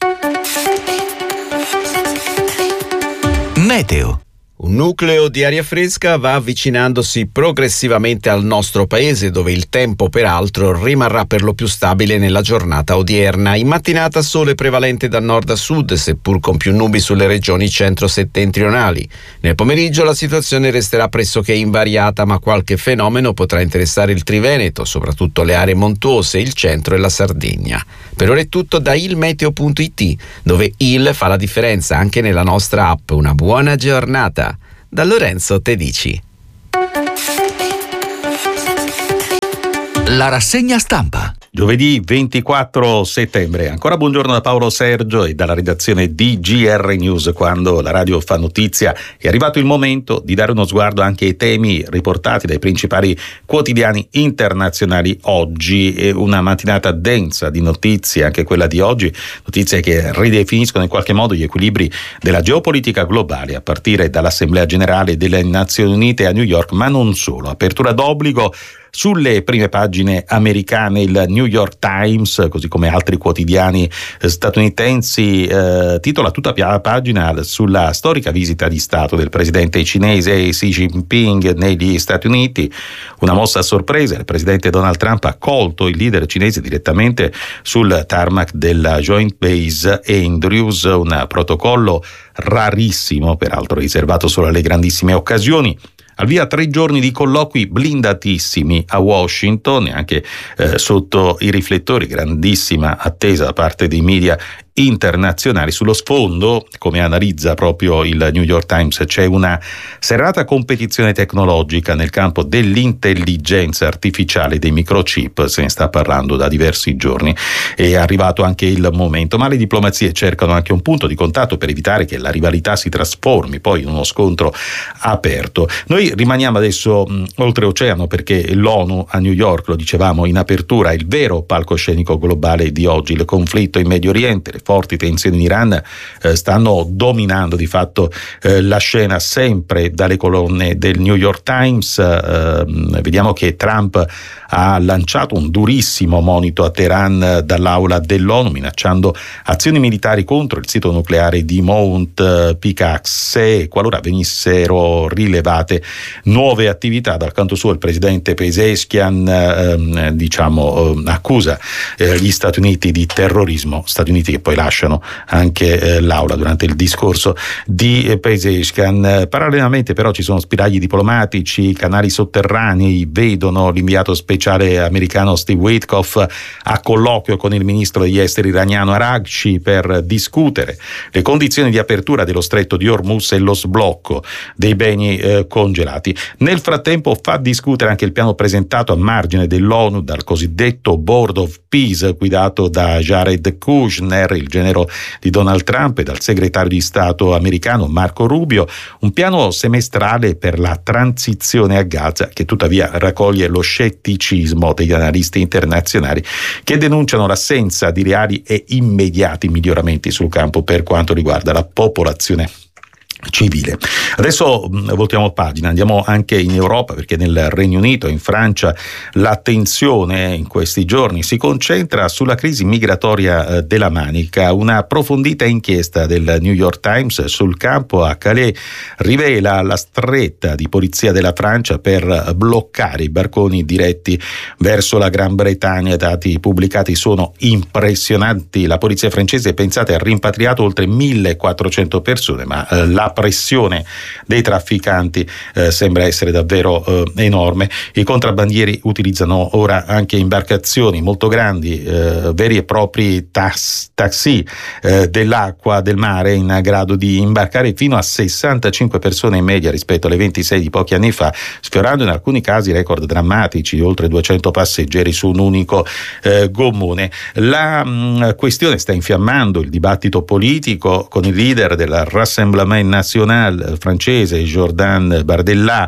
Meteo. Un nucleo di aria fresca va avvicinandosi progressivamente al nostro paese, dove il tempo peraltro rimarrà per lo più stabile nella giornata odierna. In mattinata sole prevalente da nord a sud, seppur con più nubi sulle regioni centro-settentrionali. Nel pomeriggio la situazione resterà pressoché invariata, ma qualche fenomeno potrà interessare il Triveneto, soprattutto le aree montuose, il centro e la Sardegna. Per ora è tutto da ilmeteo.it, dove il fa la differenza anche nella nostra app. Una buona giornata. Da Lorenzo Tedici. La rassegna stampa. Giovedì 24 settembre. Ancora buongiorno da Paolo Sergio e dalla redazione di GR News. Quando la radio fa notizia è arrivato il momento di dare uno sguardo anche ai temi riportati dai principali quotidiani internazionali oggi. È una mattinata densa di notizie, anche quella di oggi, notizie che ridefiniscono in qualche modo gli equilibri della geopolitica globale, a partire dall'Assemblea Generale delle Nazioni Unite a New York, ma non solo. Apertura d'obbligo sulle prime pagine americane. Il New York Times, così come altri quotidiani statunitensi, titola tutta la pagina sulla storica visita di Stato del presidente cinese Xi Jinping negli Stati Uniti. Una mossa a sorpresa: il presidente Donald Trump ha accolto il leader cinese direttamente sul tarmac della Joint Base Andrews, un protocollo rarissimo, peraltro riservato solo alle grandissime occasioni. Al via 3 giorni di colloqui blindatissimi a Washington, e anche sotto i riflettori, grandissima attesa da parte dei media internazionali. Sullo sfondo, come analizza proprio il New York Times, c'è una serrata competizione tecnologica nel campo dell'intelligenza artificiale, dei microchip. Se ne sta parlando da diversi giorni, è arrivato anche il momento, ma le diplomazie cercano anche un punto di contatto per evitare che la rivalità si trasformi poi in uno scontro aperto. Noi rimaniamo adesso oltreoceano, perché l'ONU a New York, lo dicevamo in apertura, è il vero palcoscenico globale di oggi. Il conflitto in Medio Oriente, le forti tensioni in Iran stanno dominando di fatto la scena. Sempre dalle colonne del New York Times vediamo che Trump ha lanciato un durissimo monito a Teheran dall'aula dell'ONU, minacciando azioni militari contro il sito nucleare di Mount Picach se qualora venissero rilevate nuove attività. Dal canto suo il presidente Pezeshkian accusa gli Stati Uniti di terrorismo, Stati Uniti che poi lasciano anche l'aula durante il discorso di Pezeshkian. Parallelamente però ci sono spiragli diplomatici, canali sotterranei vedono l'inviato speciale americano Steve Witkoff a colloquio con il ministro degli esteri iraniano Araghchi per discutere le condizioni di apertura dello stretto di Hormuz e lo sblocco dei beni congelati. Nel frattempo fa discutere anche il piano presentato a margine dell'ONU dal cosiddetto Board of Peace, guidato da Jared Kushner, il genero di Donald Trump, e dal segretario di Stato americano Marco Rubio, un piano semestrale per la transizione a Gaza, che tuttavia raccoglie lo scetticismo degli analisti internazionali che denunciano l'assenza di reali e immediati miglioramenti sul campo per quanto riguarda la popolazione civile. Adesso voltiamo pagina, andiamo anche in Europa, perché nel Regno Unito e in Francia l'attenzione in questi giorni si concentra sulla crisi migratoria della Manica. Una approfondita inchiesta del New York Times sul campo a Calais rivela la stretta di polizia della Francia per bloccare i barconi diretti verso la Gran Bretagna. I dati pubblicati sono impressionanti. La polizia francese, pensate, ha rimpatriato oltre 1.400 persone, ma la pressione dei trafficanti sembra essere davvero enorme. I contrabbandieri utilizzano ora anche imbarcazioni molto grandi, veri e propri taxi dell'acqua, del mare, in grado di imbarcare fino a 65 persone in media rispetto alle 26 di pochi anni fa, sfiorando in alcuni casi record drammatici di oltre 200 passeggeri su un unico gommone. La questione sta infiammando il dibattito politico, con il leader del Rassemblement National francese Jordan Bardella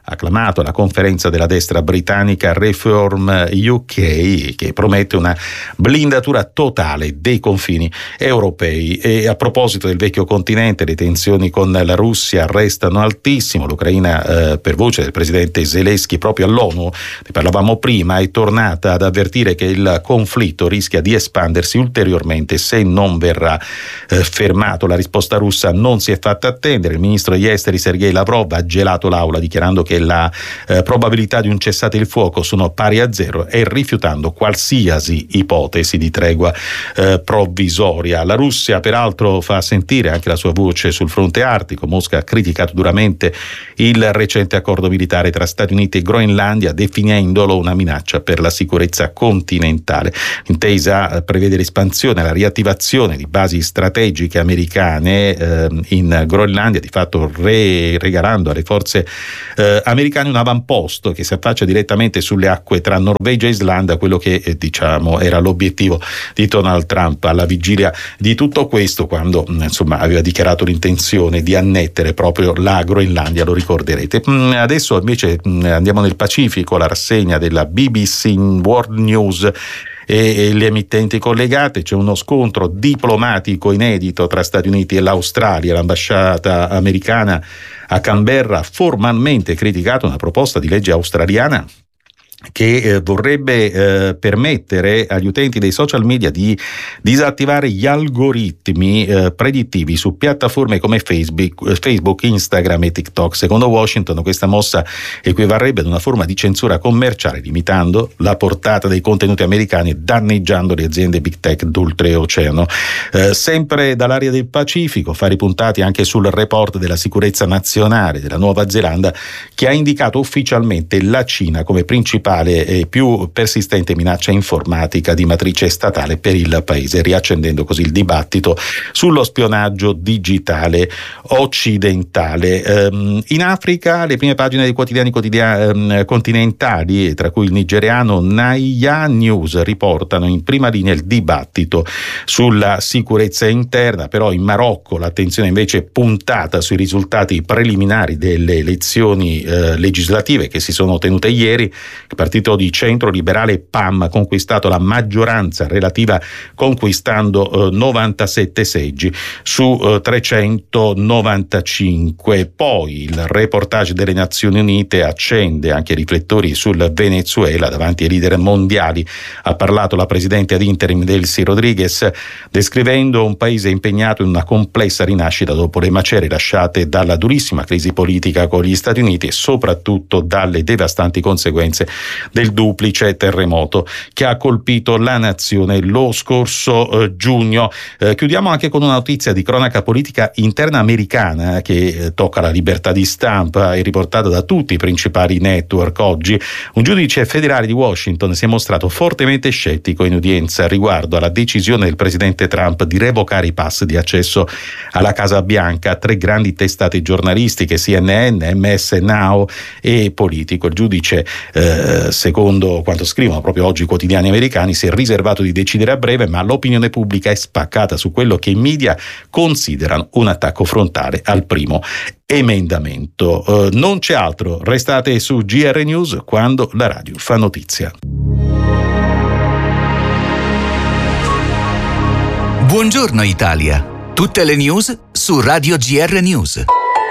acclamato alla conferenza della destra britannica Reform UK, che promette una blindatura totale dei confini europei. E a proposito del vecchio continente, le tensioni con la Russia restano altissime. L'Ucraina, per voce del presidente Zelensky proprio all'ONU, ne parlavamo prima, è tornata ad avvertire che il conflitto rischia di espandersi ulteriormente se non verrà fermato. La risposta russa non si è fatta attendere. Il ministro degli esteri Sergei Lavrov ha gelato l'aula dichiarando che la probabilità di un cessate il fuoco sono pari a zero e rifiutando qualsiasi ipotesi di tregua provvisoria. La Russia peraltro fa sentire anche la sua voce sul fronte artico. Mosca ha criticato duramente il recente accordo militare tra Stati Uniti e Groenlandia, definendolo una minaccia per la sicurezza continentale. L'intesa prevede l'espansione e la riattivazione di basi strategiche americane in Groenlandia, di fatto regalando alle forze americane un avamposto che si affaccia direttamente sulle acque tra Norvegia e Islanda, quello che era l'obiettivo di Donald Trump alla vigilia di tutto questo, quando aveva dichiarato l'intenzione di annettere proprio la Groenlandia, lo ricorderete. Adesso invece andiamo nel Pacifico, la rassegna della BBC World News e le emittenti collegate. C'è uno scontro diplomatico inedito tra Stati Uniti e l'Australia. L'ambasciata americana a Canberra ha formalmente criticato una proposta di legge australiana che vorrebbe permettere agli utenti dei social media di disattivare gli algoritmi predittivi su piattaforme come Facebook, Instagram e TikTok. Secondo Washington questa mossa equivarrebbe ad una forma di censura commerciale, limitando la portata dei contenuti americani e danneggiando le aziende big tech d'oltreoceano. Sempre dall'area del Pacifico, fari puntati anche sul report della sicurezza nazionale della Nuova Zelanda, che ha indicato ufficialmente la Cina come principale e più persistente minaccia informatica di matrice statale per il paese, riaccendendo così il dibattito sullo spionaggio digitale occidentale. In Africa le prime pagine dei quotidiani continentali, tra cui il nigeriano Naya News, riportano in prima linea il dibattito sulla sicurezza interna. Però in Marocco l'attenzione invece è puntata sui risultati preliminari delle elezioni legislative che si sono tenute ieri. Il partito di centro liberale PAM ha conquistato la maggioranza relativa, conquistando 97 seggi su 395. Poi il reportage delle Nazioni Unite accende anche i riflettori sul Venezuela. Davanti ai leader mondiali ha parlato la presidente ad interim Delcy Rodriguez, descrivendo un paese impegnato in una complessa rinascita dopo le macerie lasciate dalla durissima crisi politica con gli Stati Uniti e soprattutto dalle devastanti conseguenze del duplice terremoto che ha colpito la nazione lo scorso giugno. Chiudiamo anche con una notizia di cronaca politica interna americana che tocca la libertà di stampa e riportata da tutti i principali network oggi. Un giudice federale di Washington si è mostrato fortemente scettico in udienza riguardo alla decisione del presidente Trump di revocare i pass di accesso alla Casa Bianca a 3 grandi testate giornalistiche, CNN, MS Now e Politico. Il giudice, secondo quanto scrivono proprio oggi i quotidiani americani, si è riservato di decidere a breve, ma l'opinione pubblica è spaccata su quello che i media considerano un attacco frontale al primo emendamento. Non c'è altro, restate su GR News quando la radio fa notizia. Buongiorno Italia, tutte le news su Radio GR News.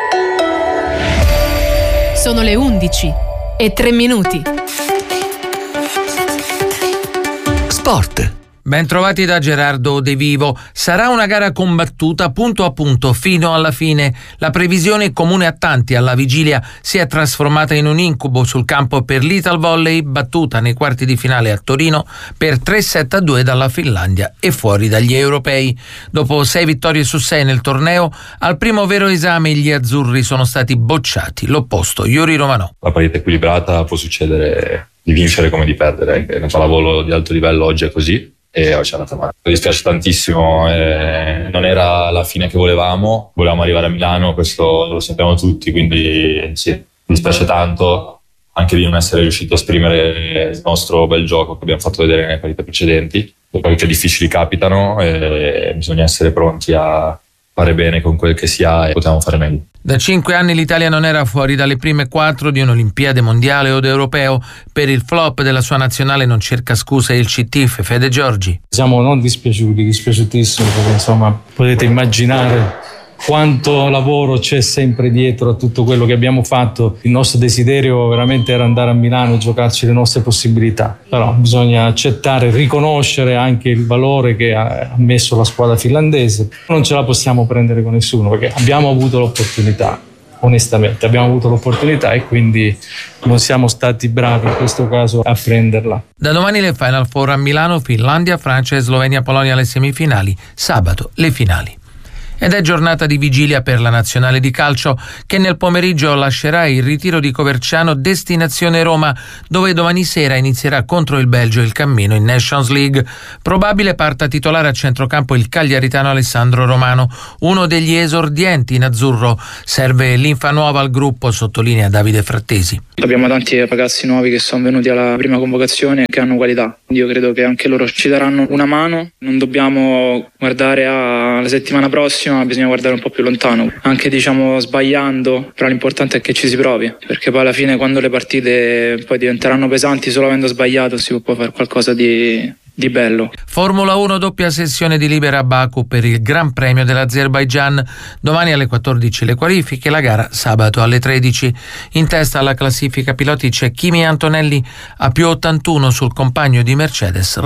Sono le 11:03. Sport. Bentrovati da Gerardo De Vivo. Sarà una gara combattuta punto a punto fino alla fine. La previsione comune a tanti alla vigilia si è trasformata in un incubo sul campo per l'Italvolley, battuta nei quarti di finale a Torino per 3-7-2 dalla Finlandia e fuori dagli europei. Dopo 6 vittorie su 6 nel torneo, al primo vero esame gli azzurri sono stati bocciati. L'opposto, Yuri Romanò. La partita equilibrata, può succedere di vincere come di perdere. Nel pallavolo di alto livello oggi è così. E ci è andata male. Mi dispiace tantissimo, non era la fine che volevamo arrivare a Milano, questo lo sappiamo tutti, quindi sì, mi dispiace tanto anche di non essere riuscito a esprimere il nostro bel gioco che abbiamo fatto vedere nelle partite precedenti. Le partite difficili capitano e bisogna essere pronti a fare bene con quel che si ha e potevamo fare meglio. Da 5 anni l'Italia non era fuori dalle prime 4 di un'Olimpiade mondiale o europeo. Per il flop della sua nazionale non cerca scuse il CT Fede Giorgi. Siamo non dispiaciutissimo, perché insomma potete immaginare quanto lavoro c'è sempre dietro a tutto quello che abbiamo fatto. Il nostro desiderio veramente era andare a Milano e giocarci le nostre possibilità, però bisogna accettare, riconoscere anche il valore che ha messo la squadra finlandese. Non ce la possiamo prendere con nessuno, perché abbiamo avuto l'opportunità, onestamente abbiamo avuto l'opportunità, e quindi non siamo stati bravi in questo caso a prenderla. Da domani le Final Four a Milano, Finlandia, Francia e Slovenia, Polonia alle semifinali, sabato le finali. Ed è giornata di vigilia per la nazionale di calcio, che nel pomeriggio lascerà il ritiro di Coverciano destinazione Roma, dove domani sera inizierà contro il Belgio il cammino in Nations League. Probabile parta titolare a centrocampo il cagliaritano Alessandro Romano, uno degli esordienti in azzurro. Serve linfa nuova al gruppo, sottolinea Davide Frattesi. Abbiamo tanti ragazzi nuovi che sono venuti alla prima convocazione e che hanno qualità. Io credo che anche loro ci daranno una mano. Non dobbiamo guardare alla settimana prossima, bisogna guardare un po' più lontano, anche sbagliando, però l'importante è che ci si provi, perché poi alla fine quando le partite poi diventeranno pesanti solo avendo sbagliato si può fare qualcosa di bello. Formula 1 doppia sessione di libera a Baku per il Gran Premio dell'Azerbaigian. Domani alle 14 le qualifiche, la gara sabato alle 13. In testa alla classifica piloti c'è Kimi Antonelli a più 81 sul compagno di Mercedes.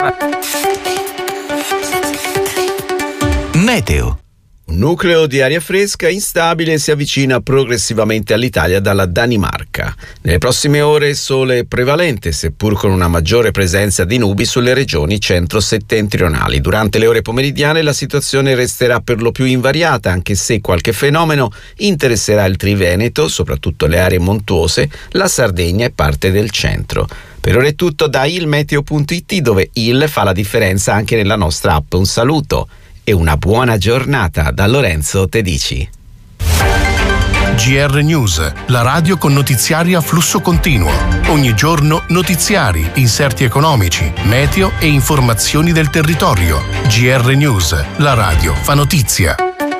Meteo. Un nucleo di aria fresca instabile si avvicina progressivamente all'Italia dalla Danimarca. Nelle prossime ore sole prevalente, seppur con una maggiore presenza di nubi sulle regioni centro-settentrionali. Durante le ore pomeridiane la situazione resterà per lo più invariata, anche se qualche fenomeno interesserà il Triveneto, soprattutto le aree montuose, la Sardegna e parte del centro. Per ora è tutto da ilmeteo.it, dove il fa la differenza anche nella nostra app. Un saluto e una buona giornata da Lorenzo Tedici. GR News, la radio con notiziari a flusso continuo. Ogni giorno notiziari, inserti economici, meteo e informazioni del territorio. GR News, la radio fa notizia.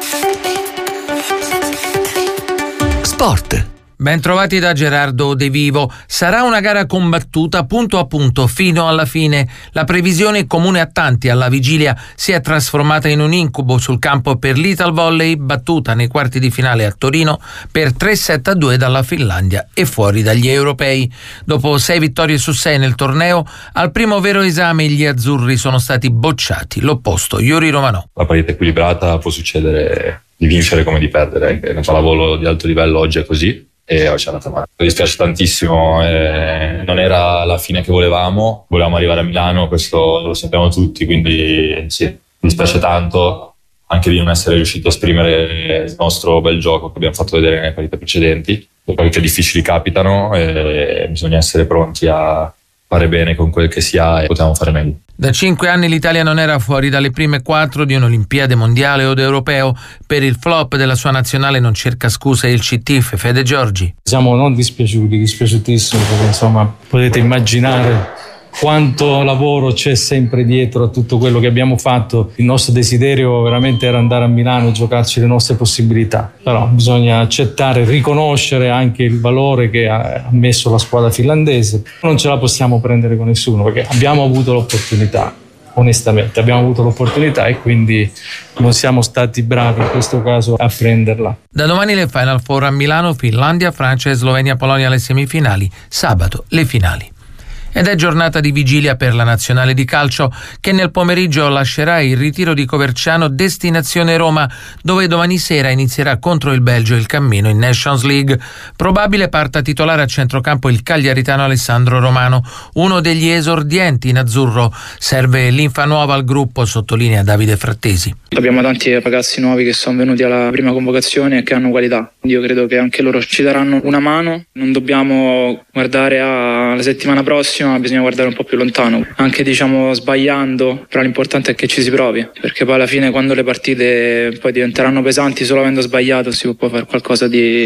Sport. Ben trovati da Gerardo De Vivo. Sarà una gara combattuta punto a punto fino alla fine. La previsione comune a tanti alla vigilia si è trasformata in un incubo sul campo per l'Italvolley, battuta nei quarti di finale a Torino per 3-7-2 dalla Finlandia e fuori dagli europei. Dopo 6 vittorie su 6 nel torneo, al primo vero esame gli azzurri sono stati bocciati. L'opposto, Yuri Romanò. La partita equilibrata, può succedere di vincere come di perdere. Nel pallavolo di alto livello oggi è così. E oggi è andata male. Mi dispiace tantissimo, non era la fine che volevamo arrivare a Milano, questo lo sappiamo tutti, quindi sì, mi dispiace tanto anche di non essere riuscito a esprimere il nostro bel gioco che abbiamo fatto vedere nelle partite precedenti. Le partite difficili capitano e bisogna essere pronti a fare bene con quel che si ha e potevamo fare meglio. Da 5 anni l'Italia non era fuori dalle prime 4 di un'Olimpiade mondiale o europeo. Per il flop della sua nazionale non cerca scuse il CT Fede Giorgi. Siamo non dispiaciutissimo, perché insomma potete immaginare quanto lavoro c'è sempre dietro a tutto quello che abbiamo fatto. Il nostro desiderio veramente era andare a Milano e giocarci le nostre possibilità, però bisogna accettare, riconoscere anche il valore che ha messo la squadra finlandese. Non ce la possiamo prendere con nessuno, perché abbiamo avuto l'opportunità, onestamente abbiamo avuto l'opportunità, e quindi non siamo stati bravi in questo caso a prenderla. Da domani le Final Four a Milano, Finlandia, Francia e Slovenia, Polonia alle semifinali, sabato le finali. Ed è giornata di vigilia per la nazionale di calcio, che nel pomeriggio lascerà il ritiro di Coverciano destinazione Roma, dove domani sera inizierà contro il Belgio il cammino in Nations League. Probabile parta titolare a centrocampo il cagliaritano Alessandro Romano, uno degli esordienti in azzurro. Serve linfa nuova al gruppo, sottolinea Davide Frattesi. Abbiamo tanti ragazzi nuovi che sono venuti alla prima convocazione e che hanno qualità. Io credo che anche loro ci daranno una mano. Non dobbiamo guardare alla settimana prossima, bisogna guardare un po' più lontano, anche sbagliando, però l'importante è che ci si provi, perché poi alla fine quando le partite poi diventeranno pesanti solo avendo sbagliato si può fare qualcosa di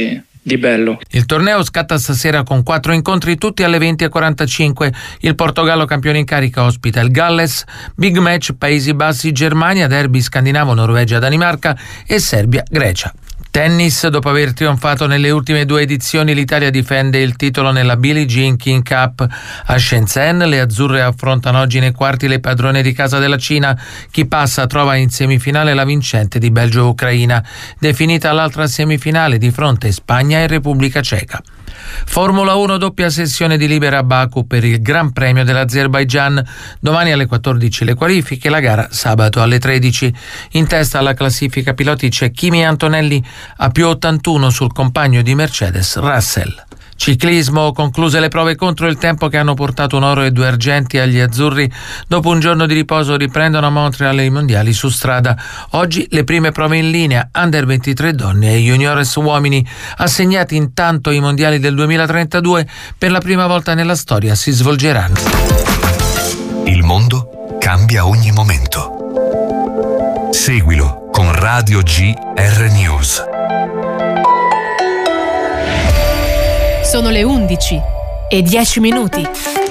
di bello. Il torneo scatta stasera con 4 incontri tutti alle 20:45. Il Portogallo campione in carica ospita il Galles, big match Paesi Bassi Germania, derby scandinavo Norvegia Danimarca e Serbia Grecia. Tennis, dopo aver trionfato nelle ultime 2 edizioni, l'Italia difende il titolo nella Billie Jean King Cup. A Shenzhen le azzurre affrontano oggi nei quarti le padrone di casa della Cina. Chi passa trova in semifinale la vincente di Belgio-Ucraina. Definita l'altra semifinale di fronte Spagna e Repubblica Ceca. Formula 1, doppia sessione di libera a Baku per il Gran Premio dell'Azerbaigian. Domani alle 14 le qualifiche, la gara sabato alle 13. In testa alla classifica piloti c'è Kimi Antonelli a più 81 sul compagno di Mercedes Russell. Ciclismo, concluse le prove contro il tempo che hanno portato un oro e 2 argenti agli azzurri. Dopo un giorno di riposo riprendono a Montreal i mondiali su strada. Oggi le prime prove in linea, under 23 donne e juniores uomini. Assegnati intanto i mondiali del 2032, per la prima volta nella storia si svolgeranno. Il mondo cambia ogni momento. Seguilo con Radio GR News. Sono le 11:10.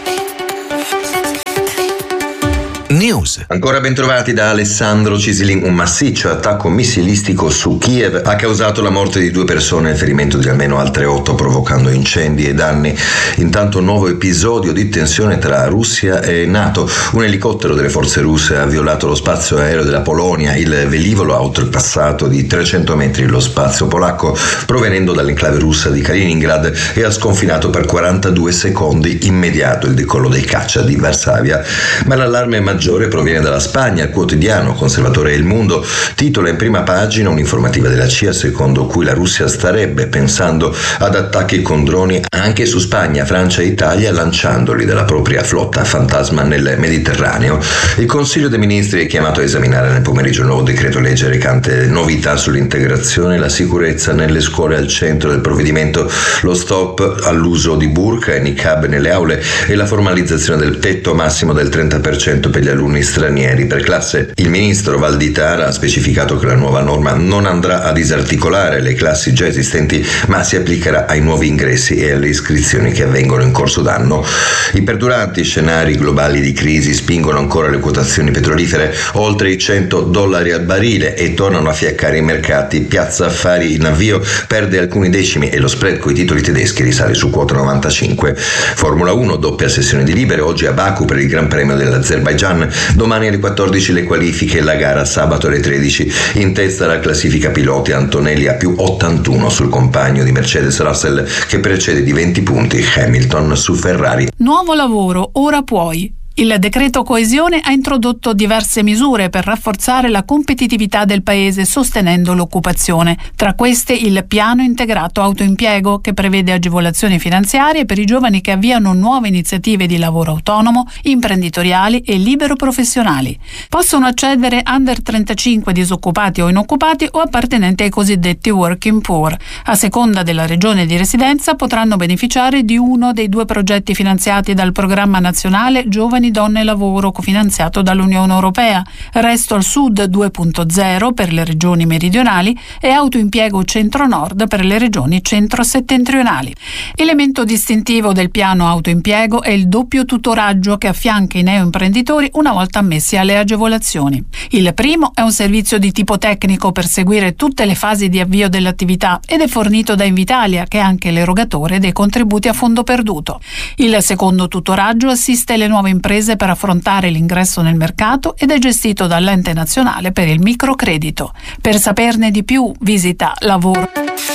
News. Ancora ben trovati da Alessandro Cisilin. Un massiccio attacco missilistico su Kiev ha causato la morte di 2 persone e il ferimento di almeno altre 8, provocando incendi e danni. Intanto un nuovo episodio di tensione tra Russia e NATO. Un elicottero delle forze russe ha violato lo spazio aereo della Polonia. Il velivolo ha oltrepassato di 300 metri lo spazio polacco, provenendo dall'enclave russa di Kaliningrad, e ha sconfinato per 42 secondi immediato il decollo dei caccia di Varsavia. Ma l'allarme maggiore proviene dalla Spagna. Il quotidiano conservatore El Mundo titola in prima pagina un'informativa della CIA secondo cui la Russia starebbe pensando ad attacchi con droni anche su Spagna, Francia e Italia, lanciandoli dalla propria flotta fantasma nel Mediterraneo. Il Consiglio dei Ministri è chiamato a esaminare nel pomeriggio il nuovo decreto legge recante novità sull'integrazione e la sicurezza nelle scuole. Al centro del provvedimento lo stop all'uso di burqa e niqab nelle aule e la formalizzazione del tetto massimo del 30% per gli alunni stranieri per classe. Il ministro Valditara ha specificato che la nuova norma non andrà a disarticolare le classi già esistenti, ma si applicherà ai nuovi ingressi e alle iscrizioni che avvengono in corso d'anno. I perduranti scenari globali di crisi spingono ancora le quotazioni petrolifere oltre i $100 al barile e tornano a fiaccare i mercati. Piazza Affari in avvio perde alcuni decimi e lo spread coi titoli tedeschi risale su quota 95. Formula 1, doppia sessione di libere oggi a Baku per il Gran Premio dell'Azerbaigian. Domani alle 14 le qualifiche e la gara sabato alle 13. In testa la classifica piloti, Antonelli a più 81 sul compagno di Mercedes Russell, che precede di 20 punti Hamilton su Ferrari. Nuovo lavoro, ora puoi. Il decreto coesione ha introdotto diverse misure per rafforzare la competitività del paese sostenendo l'occupazione. Tra queste il piano integrato autoimpiego, che prevede agevolazioni finanziarie per i giovani che avviano nuove iniziative di lavoro autonomo, imprenditoriali e libero professionali. Possono accedere under 35 disoccupati o inoccupati o appartenenti ai cosiddetti working poor. A seconda della regione di residenza potranno beneficiare di uno dei 2 progetti finanziati dal programma nazionale Giovani Donne e Lavoro, cofinanziato dall'Unione Europea, Resto al Sud 2.0 per le regioni meridionali e Autoimpiego Centro-Nord per le regioni centro-settentrionali. Elemento distintivo del piano Autoimpiego è il doppio tutoraggio che affianca i neoimprenditori una volta ammessi alle agevolazioni. Il primo è un servizio di tipo tecnico per seguire tutte le fasi di avvio dell'attività ed è fornito da Invitalia, che è anche l'erogatore dei contributi a fondo perduto. Il secondo tutoraggio assiste le nuove imprese per affrontare l'ingresso nel mercato ed è gestito dall'Ente Nazionale per il Microcredito. Per saperne di più visita Lavoro.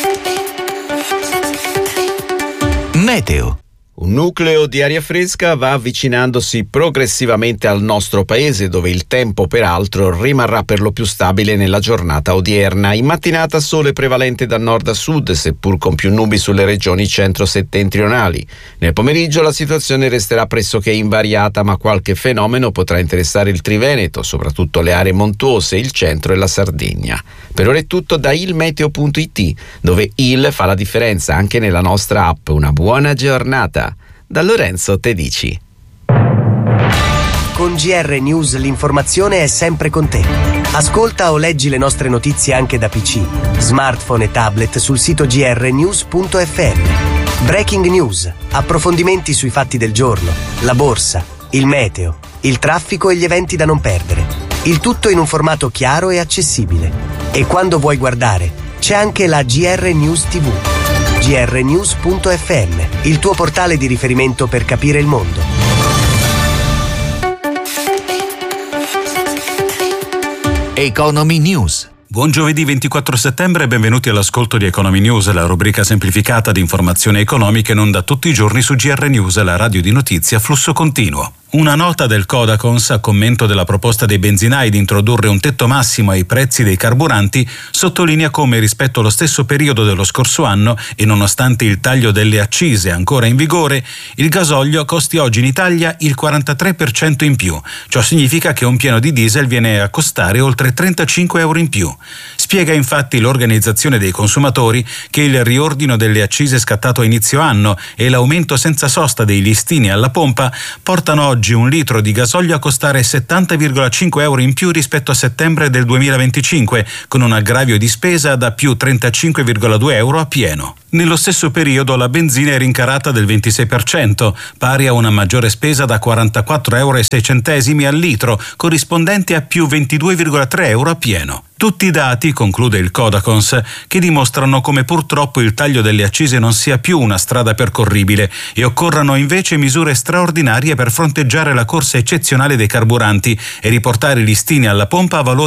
Meteo. Un nucleo di aria fresca va avvicinandosi progressivamente al nostro paese, dove il tempo peraltro rimarrà per lo più stabile nella giornata odierna. In mattinata sole prevalente da nord a sud, seppur con più nubi sulle regioni centro-settentrionali. Nel pomeriggio la situazione resterà pressoché invariata, ma qualche fenomeno potrà interessare il Triveneto, soprattutto le aree montuose, il centro e la Sardegna. Per ora è tutto da ilmeteo.it, dove il fa la differenza anche nella nostra app. Una buona giornata da Lorenzo Tedici. con GR News l'informazione è sempre con te. Ascolta o leggi le nostre notizie anche da PC, smartphone e tablet sul sito grnews.fm. Breaking News, approfondimenti sui fatti del giorno, la borsa, il meteo, il traffico e gli eventi da non perdere. Il tutto in un formato chiaro e accessibile. E quando vuoi guardare, c'è anche la GR News TV. grnews.fm, il tuo portale di riferimento per capire il mondo. Economy News. Buon giovedì 24 settembre e benvenuti all'ascolto di Economy News, la rubrica semplificata di informazioni economiche non da tutti i giorni su GR News, la radio di notizie a flusso continuo. Una nota del Codacons a commento della proposta dei benzinai di introdurre un tetto massimo ai prezzi dei carburanti sottolinea come rispetto allo stesso periodo dello scorso anno e nonostante il taglio delle accise ancora in vigore, il gasolio costi oggi in Italia il 43% in più. Ciò significa che un pieno di diesel viene a costare oltre 35 euro in più. Spiega infatti l'Organizzazione dei Consumatori che il riordino delle accise scattato a inizio anno e l'aumento senza sosta dei listini alla pompa portano oggi un litro di gasolio a costare 70,5 euro in più rispetto a settembre del 2025, con un aggravio di spesa da più 35,2 euro a pieno. Nello stesso periodo la benzina è rincarata del 26%, pari a una maggiore spesa da 44,06 euro al litro, corrispondente a più 22,3 euro a pieno. Tutti i dati, conclude il Codacons, che dimostrano come purtroppo il taglio delle accise non sia più una strada percorribile e occorrano invece misure straordinarie per fronteggiare la corsa eccezionale dei carburanti e riportare i listini alla pompa a valori